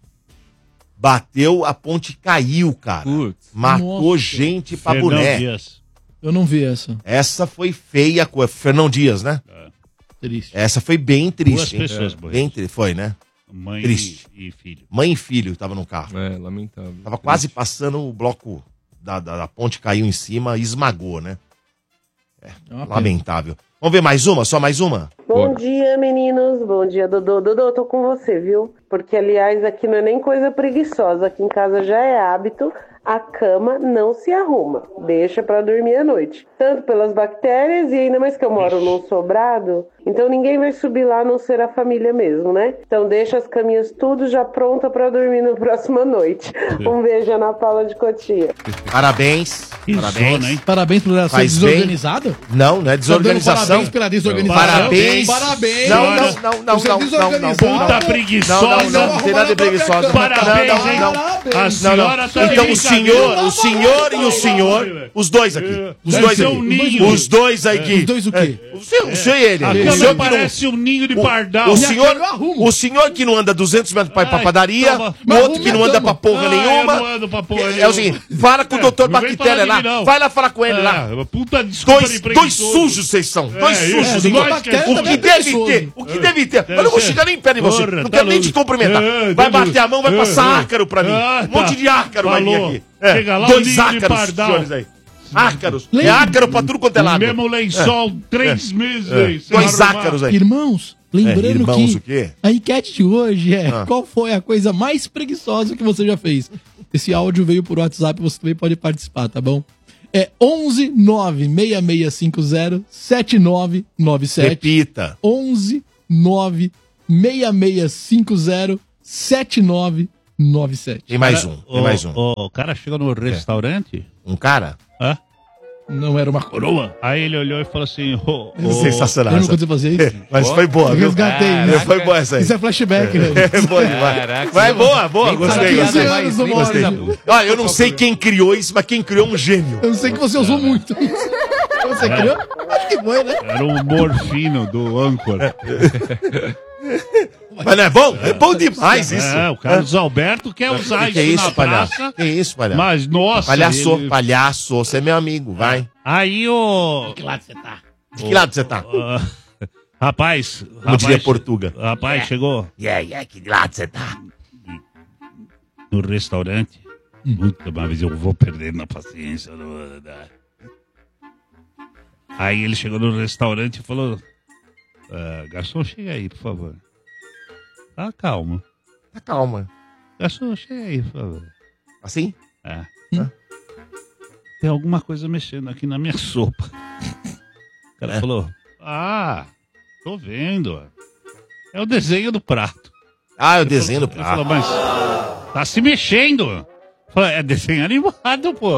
Bateu, a ponte caiu, cara. Putz. Matou Nossa. gente pra Fernão boné. Dias. Eu não vi essa. Essa foi feia, co- Fernão Dias, né? Triste. Essa foi bem Duas triste. hein? pessoas É, morreram. bem tri- Foi, né? Mãe Triste. e, e filho. Mãe e filho tava no carro. É, lamentável. Tava quase passando o bloco da, da, da ponte, caiu em cima e esmagou, né? É uma pena. Lamentável. Vamos ver mais uma? Só mais uma? Bom Bora. dia, meninos. Bom dia, Dodô. Dodô, eu tô com você, viu? Porque, aliás, aqui não é nem coisa preguiçosa. Aqui em casa já é hábito. A cama não se arruma. Deixa pra dormir à noite. Tanto pelas bactérias e ainda mais que eu moro num sobrado. Então ninguém vai subir lá a não ser a família mesmo, né? Então deixa as caminhas tudo já pronta pra dormir na próxima noite. Um beijo, Ana Paula de Cotia. Parabéns. Que Parabéns. zona, hein? Parabéns por ela ser Faz bem. desorganizada. Não, não é Tá dando desorganização. Parabéns pela desorganização. Parabéns. Parabéns. Não, não, não, não, Você é não, não, não, desorganizado. Puta não. preguiçosa. Não, não, não, não tem nada de preguiçosa. Parabéns, não, não, hein? não. A Não, senhora não. tá de Então o brincadeira. senhor, o senhor e o senhor, os dois aqui. Os Deve dois ser aqui. um ninho. Os dois aqui. Os dois o quê? O senhor, o senhor e ele. A O cama senhor que não- parece um ninho de O, pardal. o Minha senhor, cama eu arrumo. o senhor que não anda duzentos metros pra ir pra Ai, padaria, toma. o Mas outro que arrume não a anda cama. pra porra Ah, nenhuma. eu não ando pra porra É, é o nenhuma. seguinte, fala com o doutor Não vem Bactéria falar lá. de mim, não. Vai lá falar com ele lá. É, puta desculpa Dois, de dois preguiçoso. sujos vocês são. Dois É, sujos. isso, igual. nós que é O que também deve preguiçoso. ter, o que deve ter. Eu não vou ser. chegar nem perto de você. Porra, Não tá quero nem louco. te cumprimentar. É, Vai tá bater a mão, vai louco. passar É, ácaro pra mim. ah, Um monte tá. de ácaro vai vir Falou. aqui. É, Chega lá, dois o ninho de ácaros, pardal. senhores aí. Ácaros. Lembra? É ácaro pra tudo quanto é lado. Mesmo lençol, três meses aí. sem Dois arrumar. ácaros aí. Irmãos, lembrando É, irmãos, que o quê? a enquete de hoje é Ah. qual foi a coisa mais preguiçosa que você já fez? Esse áudio veio por WhatsApp, você também pode participar, tá bom? É onze nove seis seis cinco zero sete nove nove sete. Repita. onze nove seis seis cinco zero sete nove nove sete. Tem mais Cara, um, tem mais um. O, o cara chegou no restaurante. Um cara? Hã? Não era uma coroa? Aí ele olhou e falou assim: ô, ô, Sensacional. Lembra quando você fazia isso? Mas foi boa, Eu viu? resgatei, né? Foi boa essa aí. Isso é flashback, né? É boa demais. Caraca, Vai, você- boa, boa, Nem gostei. fala Gostei. piada mais, nem Gostei. coisa- Olha, eu não sei quem criou isso, mas quem criou é um gênio. Eu sei que você usou muito isso. Você É. criou? Acho que foi, né? era o humor fino do âncora. Mas não é bom? É bom demais isso. É, o Carlos Alberto quer usar Que que é isso, isso, na palhaço? praça. Que isso, palhaço? Mas, nossa. Palhaço, ele- palhaço, você é meu amigo, vai. Aí o. Que lado você tá? De que lado você tá? Ah, rapaz. Como rapaz, diria Portuga. Rapaz, chegou Yeah, yeah, que lado você tá? no restaurante. Puta, mas eu vou perdendo a paciência. não vou dar. Aí ele chegou no restaurante e falou: ah, garçom, chega aí, por favor. Tá calmo. Tá calma. Garçom, chega aí, por favor. Assim? É. Tem alguma coisa mexendo aqui na minha sopa. O cara É. falou: ah, tô vendo. É o desenho do prato. Ah, eu desenho do Ele falou: prato. mas tá se mexendo. Eu falei, é desenho animado, pô.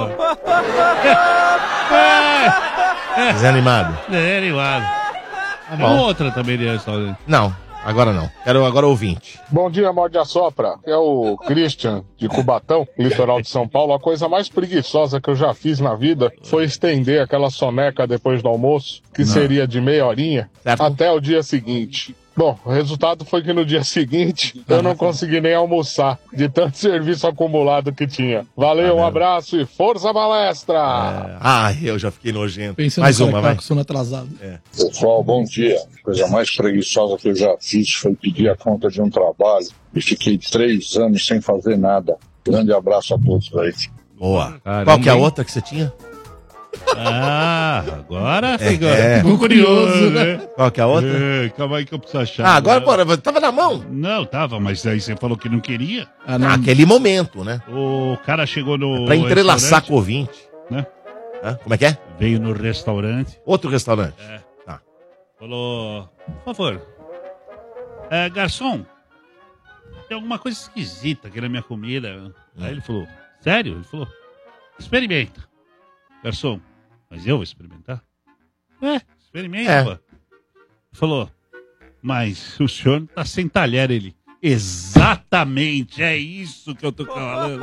é, Desenho animado? desenho animado. Tá É bom. outra também de restaurante. Não, agora não. Quero agora ouvinte. Bom dia, Morde a Sopra. É o Christian, de Cubatão, litoral de São Paulo. A coisa mais preguiçosa que eu já fiz na vida foi estender aquela soneca depois do almoço, que seria de meia horinha, Certo. até o dia seguinte. Bom, o resultado foi que no dia seguinte eu não consegui nem almoçar, de tanto serviço acumulado que tinha. Valeu, um abraço e força palestra! Ah, eu já fiquei nojento. Pensando Mais no cara uma, que tava vai. com sono atrasado. Pessoal, bom dia. A coisa mais preguiçosa que eu já fiz foi pedir a conta de um trabalho e fiquei três anos sem fazer nada. Grande abraço a todos aí. Boa. Caramba, Qual que é a hein? outra que você tinha? Ah, agora É, ficou, é. ficou curioso, né? Qual que é a outra? É, calma aí que eu preciso achar. Ah, agora, bora, tava na mão. Não, tava, mas aí você falou que não queria. Ah, não. Naquele momento, né? O cara chegou no. Pra entrelaçar restaurante, com o ouvinte. né? Hã? Como é que é? Veio no restaurante, Outro restaurante. É. Tá. falou: por favor, é, garçom, tem alguma coisa esquisita aqui na minha comida. Aí ele falou: sério? Ele falou: experimenta. Garçom, mas eu vou experimentar? É, experimenta, É. pô. Ele falou: mas o senhor tá sem talher. Ele: exatamente, é isso que eu tô falando.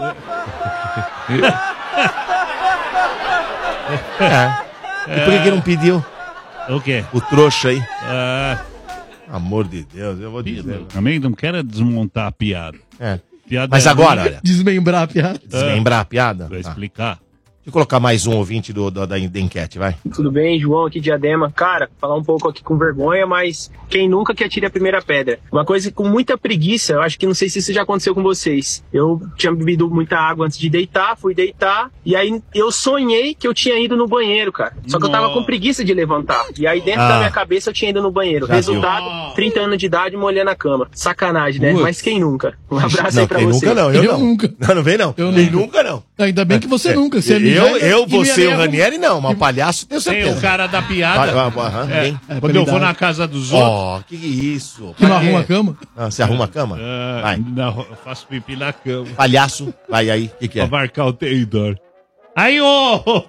É. E por que que não pediu? O quê? O trouxa aí. Ah, Amor de Deus, eu vou dizer. também não quero desmontar a piada. É. Piada Mas é agora, minha. olha, Desmembrar a piada. desmembrar a piada. Pra Tá. explicar. Deixa eu colocar mais um ouvinte do, do- da, da enquete, vai. Tudo bem, João aqui de Diadema. Cara, falar um pouco aqui com vergonha, mas quem nunca que atire a primeira pedra? Uma coisa com muita preguiça, eu acho que não sei se isso já aconteceu com vocês. Eu tinha bebido muita água antes de deitar, fui deitar, e aí eu sonhei que eu tinha ido no banheiro, cara. Só que eu tava Nossa. com preguiça de levantar. E aí dentro Ah. da minha cabeça eu tinha ido no banheiro. Já Resultado, viu. trinta anos de idade molhando a cama. Sacanagem, né? Putz. Mas quem nunca? Um abraço Não, aí pra quem você. nunca não, eu, Eu não. nunca. Não, não vem não. Eu Quem nunca. nunca não. Ainda bem que você nunca. Você é eu, miséria eu, e não ia você e o nem Ranieri não, mas o palhaço tenho Tem certeza. o cara da piada. Vai, vai, vai, É, vem. É, quando eu vou verdade. na casa dos outros, Ó, que isso? Que não arruma a cama? Ah, você arruma a cama? é, Vai. não, eu faço pipi na cama Palhaço, vai aí, o que que pra é? marcar o território. Aí, ô!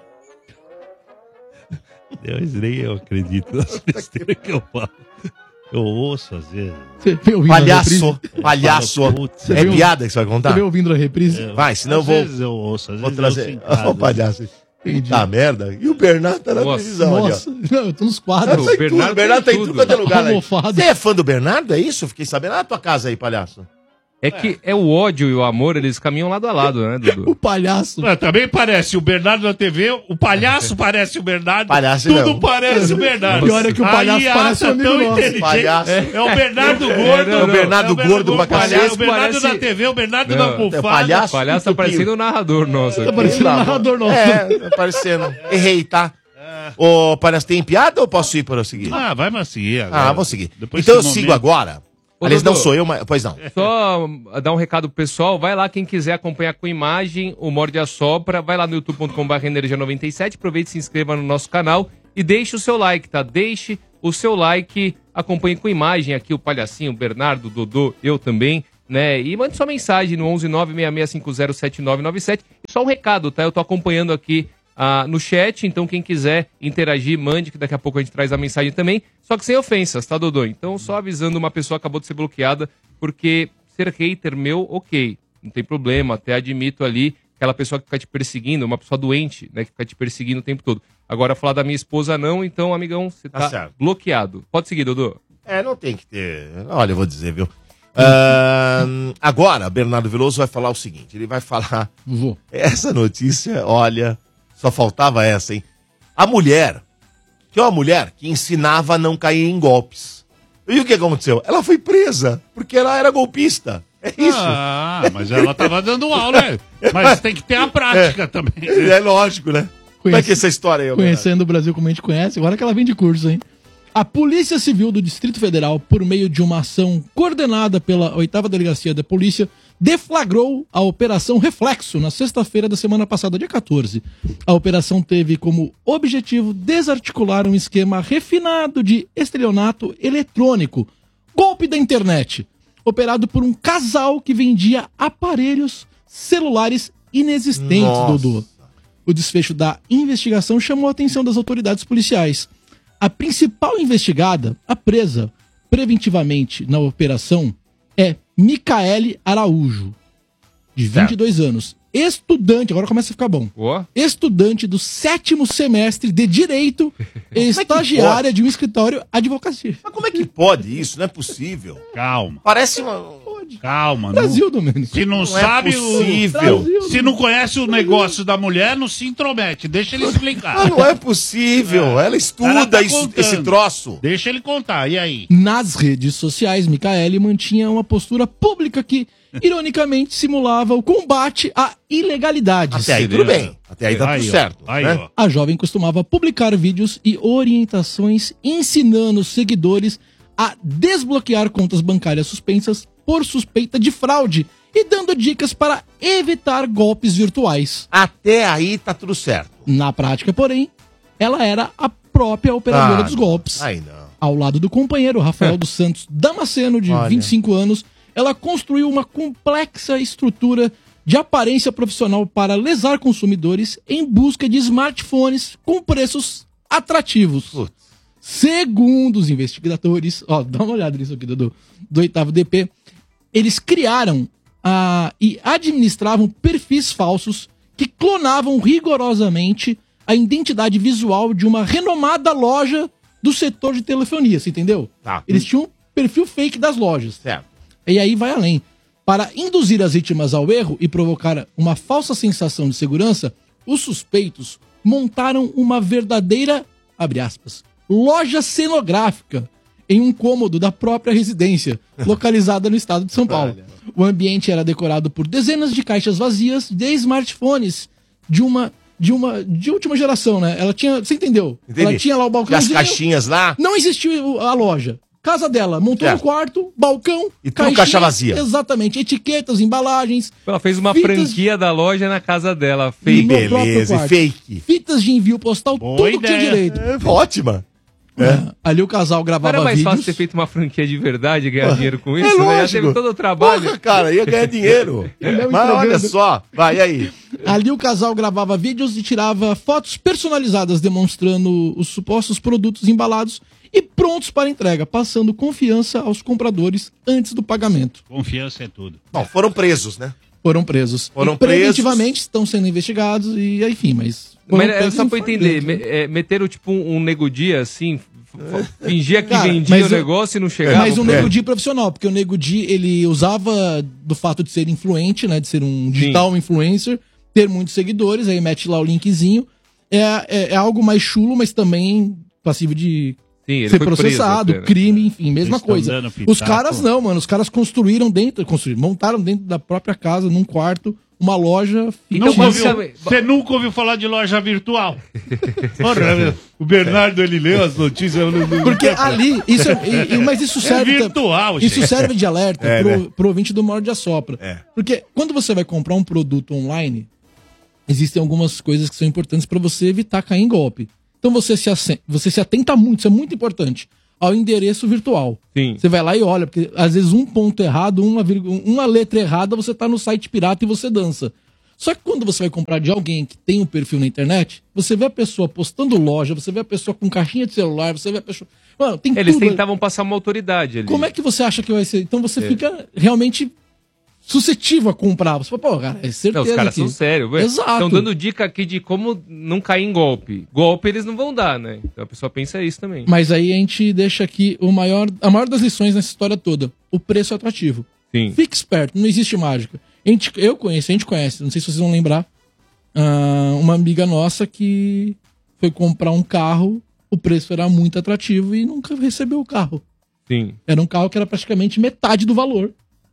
Deus, nem eu acredito nas besteiras que eu falo. Eu ouço às vezes. Você veio ouvindo a Palhaço, reprise? palhaço. Falo, putz, É viu? piada que você vai Você contar? veio ouvindo a reprise? é, Vai, senão eu às vou, vezes eu ouço, às vou vezes trazer. eu ouço em casa. Ó, o palhaço. Entendi. Tá merda. E o Bernardo tá na Nossa, televisão ali, ó. Nossa, não, eu tô nos quadros. O Tá em Bernardo tudo, o Bernardo tá tem em tudo tudo. quanto é lugar aí. Almofada. Você é fã do Bernardo, é isso? Eu fiquei sabendo. Ah, tua casa aí, palhaço. É que é o ódio e o amor, eles caminham lado a lado, né, Dudu? O palhaço. Mas também parece o Bernardo na T V, o palhaço parece o Bernardo. Palhaço tudo não. parece o Bernardo. Pior é que o palhaço Aí, parece acha um amigo tão nosso. inteligente. Palhaço. É o Bernardo É, gordo. não, não. O Bernardo gordo pra palhaço, cacete. O Bernardo Parece- na T V, o Bernardo Não, na é almofada. palhaço. O palhaço tá parecendo um narrador nosso aqui. Tá parecendo um narrador nosso. É, tá parecendo. Errei, tá? Ô, palhaço, tem piada ou posso ir para eu seguir? Ah, vai mas seguir agora. Ah, vou seguir. Depois Então eu desse sigo momento- agora. Ô, Aliás, não Dudu. sou eu, mas... Pois não. Só dar um recado pro pessoal, vai lá quem quiser acompanhar com imagem o Morde a Sopra, vai lá no youtube ponto com barra energia noventa e sete, aproveite e se inscreva no nosso canal e deixe o seu like, tá? Deixe o seu like, acompanhe com imagem aqui o Palhacinho, o Bernardo, o Dodô, eu também, né? E mande sua mensagem no onze nove seis seis cinco zero sete nove nove sete. Só um recado, tá? Eu tô acompanhando aqui ah, no chat, então quem quiser interagir, mande, que daqui a pouco a gente traz a mensagem também, só que sem ofensas, tá, Dodô? Então só avisando, uma pessoa acabou de ser bloqueada, porque ser hater meu, ok, não tem problema, até admito ali, aquela pessoa que fica te perseguindo, uma pessoa doente, né, que fica te perseguindo o tempo todo. Agora, falar da minha esposa não, então, amigão, você tá, Tá certo. bloqueado. Pode seguir, Dodô. É, não tem que ter... Olha, eu vou dizer, viu? Ahn, agora, Bernardo Veloso vai falar o seguinte, ele vai falar... Vou. Essa notícia, olha, só faltava essa, hein? A mulher, que é uma mulher que ensinava a não cair em golpes. E o que aconteceu? Ela foi presa, porque ela era golpista. É isso. Ah, mas ela tava dando aula, né? Mas tem que ter a prática também. É lógico, né? Como é que é essa história aí, Bernardo? Conhecendo o Brasil como a gente conhece, agora que ela vem de curso, hein? A Polícia Civil do Distrito Federal, por meio de uma ação coordenada pela oitava Delegacia da Polícia, deflagrou a Operação Reflexo na sexta-feira da semana passada, dia quatorze. A operação teve como objetivo desarticular um esquema refinado de estelionato eletrônico, golpe da internet, operado por um casal que vendia aparelhos celulares inexistentes, Nossa. Dudu. O desfecho da investigação chamou a atenção das autoridades policiais. A principal investigada, a presa preventivamente na operação, é Micaele Araújo, de vinte e dois anos. Estudante, agora começa a ficar bom. Ó. Estudante do sétimo semestre de Direito e estagiária de um escritório advocacia. Mas como é que pode isso? Não é possível. Calma. Parece uma... Calma, Brasil, não, Domênico. se não, Não é sabe possível. o. Se não conhece o negócio da mulher, não se intromete. Deixa ele explicar. Mas não é possível. Ela estuda Ela tá isso- contando. esse troço. Deixa ele contar. E aí? Nas redes sociais, Micaele mantinha uma postura pública que, ironicamente, simulava o combate a ilegalidades. Até aí tudo bem. Até aí tá Aí, tudo ó. certo. Aí, né? ó. A jovem costumava publicar vídeos e orientações ensinando os seguidores a desbloquear contas bancárias suspensas por suspeita de fraude e dando dicas para evitar golpes virtuais. Até aí tá tudo certo. Na prática, porém, ela era a própria operadora Ah, dos golpes. Aí não. Ao lado do companheiro, Rafael dos Santos Damasceno, de Olha. vinte e cinco anos, ela construiu uma complexa estrutura de aparência profissional para lesar consumidores em busca de smartphones com preços atrativos. Putz. Segundo os investigadores, ó, dá uma olhada nisso aqui, Dudu, do oitavo D P, eles criaram ah, e administravam perfis falsos que clonavam rigorosamente a identidade visual de uma renomada loja do setor de telefonia, você entendeu? Tá. Eles tinham um perfil fake das lojas. Certo. E aí vai além. Para induzir as vítimas ao erro e provocar uma falsa sensação de segurança, os suspeitos montaram uma verdadeira, abre aspas, loja cenográfica em um cômodo da própria residência, localizada no estado de São Paulo. O ambiente era decorado por dezenas de caixas vazias de smartphones de uma de uma de última geração, né? Ela tinha, você entendeu? Entendi. Ela tinha lá o E as balcãozinho. caixinhas lá. Não existiu a loja. Casa dela, montou Certo. um quarto, balcão, E tudo caixinha, caixa vazia. Exatamente, etiquetas, embalagens. Ela fez uma Fitas- franquia da loja na casa dela. no Fake. próprio beleza, quarto. fake. Fitas de envio postal, Boa tudo que tinha ideia. direito. É, ótima. É. Ali o casal Não gravava era mais vídeos. fácil ter feito uma franquia de verdade e ganhar dinheiro com isso? É né? Já lógico. teve todo o trabalho. Porra, cara, ia ganhar dinheiro. Não, Mas olha entregando. só. Vai, e aí? Ali o casal gravava vídeos e tirava fotos personalizadas demonstrando os supostos produtos embalados e prontos para entrega, passando confiança aos compradores antes do pagamento. Confiança é tudo. Bom, foram presos, né? Foram presos. Foram E preventivamente estão sendo investigados e enfim, mas... foram Mas é presos só em pra eu entender, flagrante, me, é, meteram tipo um, um nego dia assim, Fingia que Cara, vendia mas o negócio e não chegava. Mas um pro- Nego Di profissional, porque o Nego Di, ele usava do fato de ser influente, né? De ser um digital influencer, ter muitos seguidores, aí mete lá o linkzinho. É, é, é algo mais chulo, mas também passivo de Sim, ele ser foi processado, preso até, né? crime, enfim, mesma Eles tão coisa. dando Os pitaco. caras não, mano. Os caras construíram dentro, construíram, montaram dentro da própria casa, num quarto, uma loja Nunca fictícia. ouviu- Você nunca ouviu falar de loja virtual? Porra, meu, o Bernardo, ele leu as notícias. eu não- não- Porque não- ali, isso é- e- e- mas isso É serve. virtual, Isso gente. serve de alerta É, pro, né? pro ouvinte do Morde a Sopra. É. Porque quando você vai comprar um produto online, existem algumas coisas que são importantes para você evitar cair em golpe. Então você se, ace- você se atenta muito, isso é muito importante, ao endereço virtual. Sim. Você vai lá e olha, porque às vezes um ponto errado, uma, vírgula- uma letra errada, você tá no site pirata e você dança. Só que quando você vai comprar de alguém que tem um perfil na internet, você vê a pessoa postando loja, você vê a pessoa com caixinha de celular, você vê a pessoa... Mano, tem Eles tudo ali. tentavam passar uma autoridade ali. Como é que você acha que vai ser? Então você É. fica realmente suscetível a comprar. Você fala, pô, cara, é certeza Não, os caras que... são sérios. Exato. Estão dando dica aqui de como não cair em golpe. Golpe eles não vão dar, né? Então a pessoa pensa isso também. Mas aí a gente deixa aqui o maior, a maior das lições nessa história toda. O preço é atrativo. Sim. Fique esperto, não existe mágica. A gente, eu conheço, a gente conhece, não sei se vocês vão lembrar, ah, uma amiga nossa que foi comprar um carro, o preço era muito atrativo e nunca recebeu o carro. Sim. Era um carro que era praticamente metade do valor.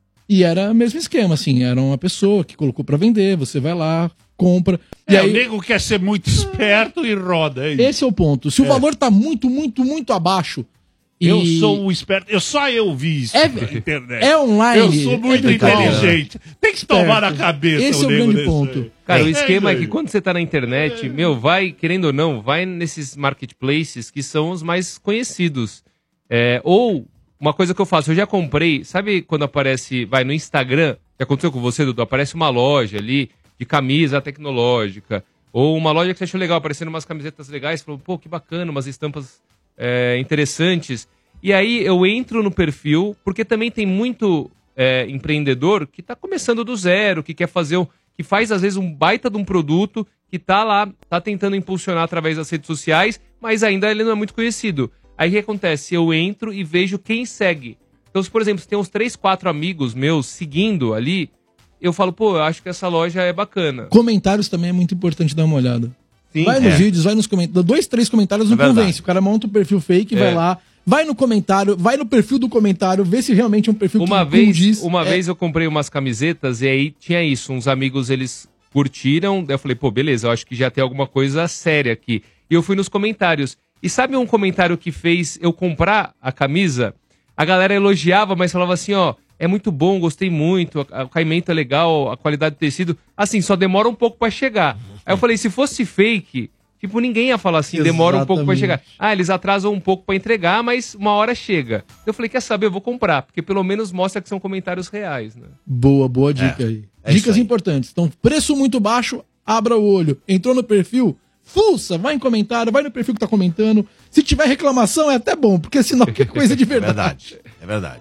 E era o mesmo esquema, assim, era uma pessoa que colocou pra vender, você vai lá, compra. E É, aí, o nego quer ser muito esperto e roda. É isso. esse é o ponto. Se o É. valor tá muito, muito, muito abaixo. Eu e- sou o esperto. Eu só eu vi isso É- na internet. é online, Eu sou muito é virtual. inteligente. Tem que tomar Certo. na cabeça Esse é o nego grande desse ponto. aí. Cara, o É esquema é isso que aí. quando você tá na internet, meu, vai, querendo ou não, vai nesses marketplaces que são os mais conhecidos. É, ou, uma coisa que eu faço, eu já comprei, sabe quando aparece, vai no Instagram, que aconteceu com você, Dudu, aparece uma loja ali de camisa tecnológica, ou uma loja que você achou legal, aparecendo umas camisetas legais, falou, pô, que bacana, umas estampas é, interessantes. E aí eu entro no perfil, porque também tem muito é, empreendedor que tá começando do zero, que quer fazer, um, que faz às vezes um baita de um produto, que tá lá, tá tentando impulsionar através das redes sociais, mas ainda ele não é muito conhecido. Aí o que acontece? Eu entro e vejo quem segue. Então, se, por exemplo, se tem uns três, quatro amigos meus seguindo ali, eu falo, pô, eu acho que essa loja é bacana. Comentários também é muito importante dar uma olhada. Sim, vai nos é. vídeos, vai nos comentários. Dois, três comentários não É verdade. convence. O cara monta um perfil fake, É. vai lá, vai no comentário, vai no perfil do comentário, vê se realmente é um perfil Uma que vez, condiz. uma É, vez eu comprei umas camisetas e aí tinha isso, uns amigos eles curtiram, daí eu falei, pô, beleza, eu acho que já tem alguma coisa séria aqui. E eu fui nos comentários. E sabe um comentário que fez eu comprar a camisa? A galera elogiava, mas falava assim, ó, é muito bom, gostei muito, a- o caimento é legal, a qualidade do tecido, assim, só demora um pouco pra chegar. Aí eu falei, se fosse fake, tipo, ninguém ia falar assim, demora um pouco pra Exatamente. chegar. Ah, eles atrasam um pouco pra entregar, mas uma hora chega. Eu falei, quer saber, eu vou comprar, porque pelo menos mostra que são comentários reais, né? Boa, boa dica aí. é Dicas isso aí. importantes. Então, preço muito baixo, abra o olho. Entrou no perfil, fuça, vai em comentário, vai no perfil que tá comentando. Se tiver reclamação, é até bom, porque senão que é coisa de verdade. verdade, é verdade.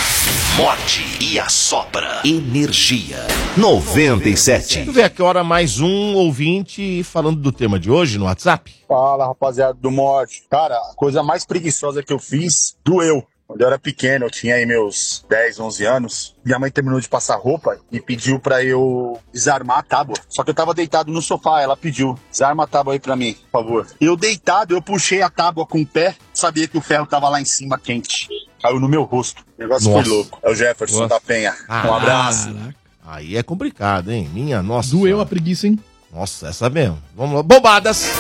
Morde e assopra. Energia noventa e sete. Vamos ver a que hora mais um ouvinte falando do tema de hoje no WhatsApp. Fala, rapaziada do Morte. Cara, a coisa mais preguiçosa que eu fiz, doeu. Quando eu era pequeno, eu tinha aí meus dez, onze anos, minha mãe terminou de passar roupa e pediu pra eu desarmar a tábua. Só que eu tava deitado no sofá, ela pediu, desarma a tábua aí pra mim, por favor. Eu deitado, eu puxei a tábua com o pé, sabia que o ferro tava lá em cima quente. Caiu no meu rosto. O negócio Nossa. foi louco. É o Jefferson Nossa. da Penha. Um abraço. Aí é complicado, hein? Minha nossa. Doeu a preguiça, hein? Nossa, essa mesmo. Vamos lá. Bombadas.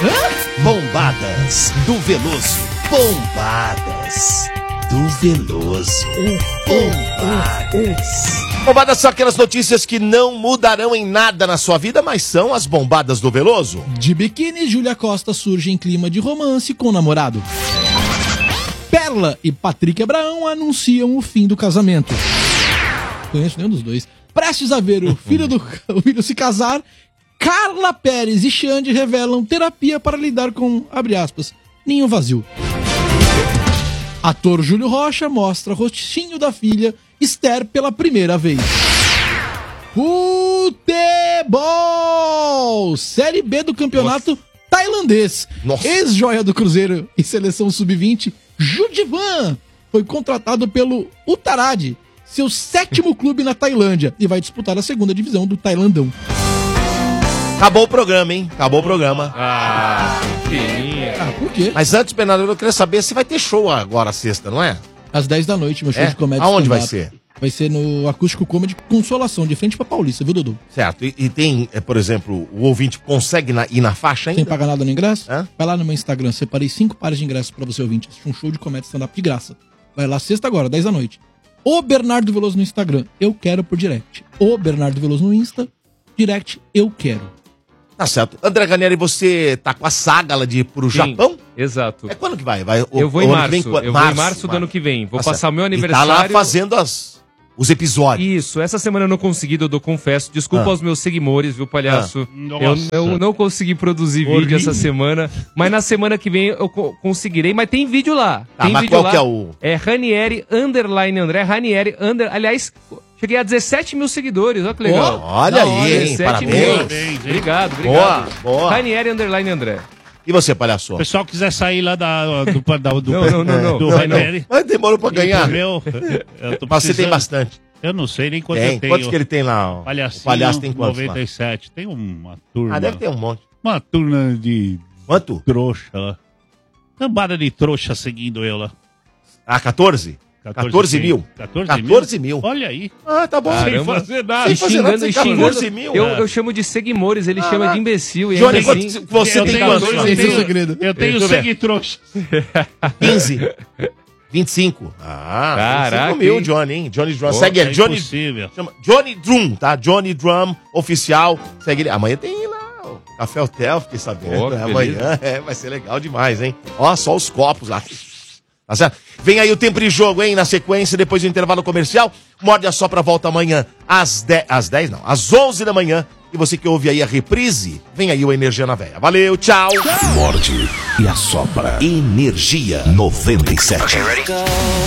Bombadas do Veloso. Bombadas do Veloso. Bombadas. Bombadas são aquelas notícias que não mudarão em nada na sua vida, mas são as bombadas do Veloso. De biquíni, Júlia Costa surge em clima de romance com o namorado. Perla e Patrick Abraão anunciam o fim do casamento. Conheço nenhum dos dois. Prestes a ver o filho, do, o filho se casar, Carla Pérez e Xande revelam terapia para lidar com, abre aspas, ninho vazio. Ator Júlio Rocha mostra rostinho da filha Esther pela primeira vez. Futebol! Série B do campeonato tá tailandês. Ex-joia do Cruzeiro e seleção sub vinte, Judivan, foi contratado pelo Uttarad, seu sétimo clube na Tailândia, e vai disputar a segunda divisão do Tailandão. Acabou o programa, hein? Acabou o programa. Ah, fininha. Ah, por quê? Mas antes, Bernardo, eu queria saber se vai ter show agora sexta, não é? Às dez da noite, meu show É? de comédia. Aonde vai stand-up. ser? Vai ser no Acústico Comedy Consolação, de frente pra Paulista, viu, Dudu? Certo. E, e tem, é, por exemplo, o ouvinte consegue na- ir na faixa ainda? Sem pagar nada no ingresso? Hã? Vai lá no meu Instagram, separei cinco pares de ingressos pra você, ouvinte. Assistir um show de comédia stand-up de graça. Vai lá sexta agora, dez da noite. O Bernardo Veloso no Instagram, eu quero por direct. O Bernardo Veloso no Insta, direct, eu quero. Tá certo. André Ganieri, você tá com a saga lá de ir pro Sim, Japão? Exato. É quando que vai? vai o- Eu vou em o ano que março. vem, quando? Eu vou em março do ano que vem. Vou Tá passar certo. o meu E aniversário. tá lá fazendo as, os episódios. Isso, essa semana eu não consegui, Dodô, confesso. Desculpa Ah. aos meus seguidores, viu, palhaço? Ah. Eu, Nossa. eu não consegui produzir Horrível. vídeo essa semana, mas na semana que vem eu co- conseguirei. Mas tem vídeo lá. Tá, tem mas vídeo qual lá. que é o- É Ranieri, underline André, Ranieri, under... Aliás, cheguei a dezessete mil seguidores, olha que legal. Oh, olha Da aí, hora, hein? dezessete Parabéns. mil. Parabéns, hein? Obrigado, obrigado. Boa, boa. Ranieri, underline André. E você, palhaço? O pessoal quiser sair lá da, do, da, do, Não, não, não, não. do Não, Ranieri. Mas demorou pra ganhar. Meu, eu tô Mas você tem precisando- bastante. Eu não sei nem quanto Tem. eu tenho. Quantos que ele tem lá? ó? Palhacinho, O palhaço tem quantos lá? noventa e sete. Tem uma turma. Ah, deve ter um monte. Uma turma de Quanto? trouxa lá. Cambada de trouxa seguindo eu lá. Ah, quatorze? quatorze mil? quatorze mil? quatorze mil. Olha aí. Ah, tá bom. Caramba. Sem fazer nada. Sem E fazer nada, xingando, sem e xingando. quatorze mil. Eu, É. eu chamo de seguimores, ele chama de imbecil. E Johnny, ainda assim- quantos- você eu tem tenho, quantos? eu Johnny? tenho, Esse é o segredo. eu tenho Deixa eu ver. seguitrouxa. quinze. vinte e cinco. Ah, Caraca, vinte e cinco mil, hein? Johnny, hein? Johnny Drum. Pô, Segue ele. é Johnny, impossível. chama Johnny Drum, tá? Johnny Drum, oficial. Segue ele. Amanhã tem lá o Café Hotel, fiquei sabendo. Pô, que né? Amanhã é, vai ser legal demais, hein? Ó, só os copos lá. Tá certo? Vem aí o tempo de jogo, hein? Na sequência, depois do intervalo comercial. Morde a Sopra volta amanhã às dez, às dez não, às onze da manhã. E você que ouve aí a reprise, vem aí o Energia na Véia. Valeu, tchau! Morde e assopra. Energia noventa e sete.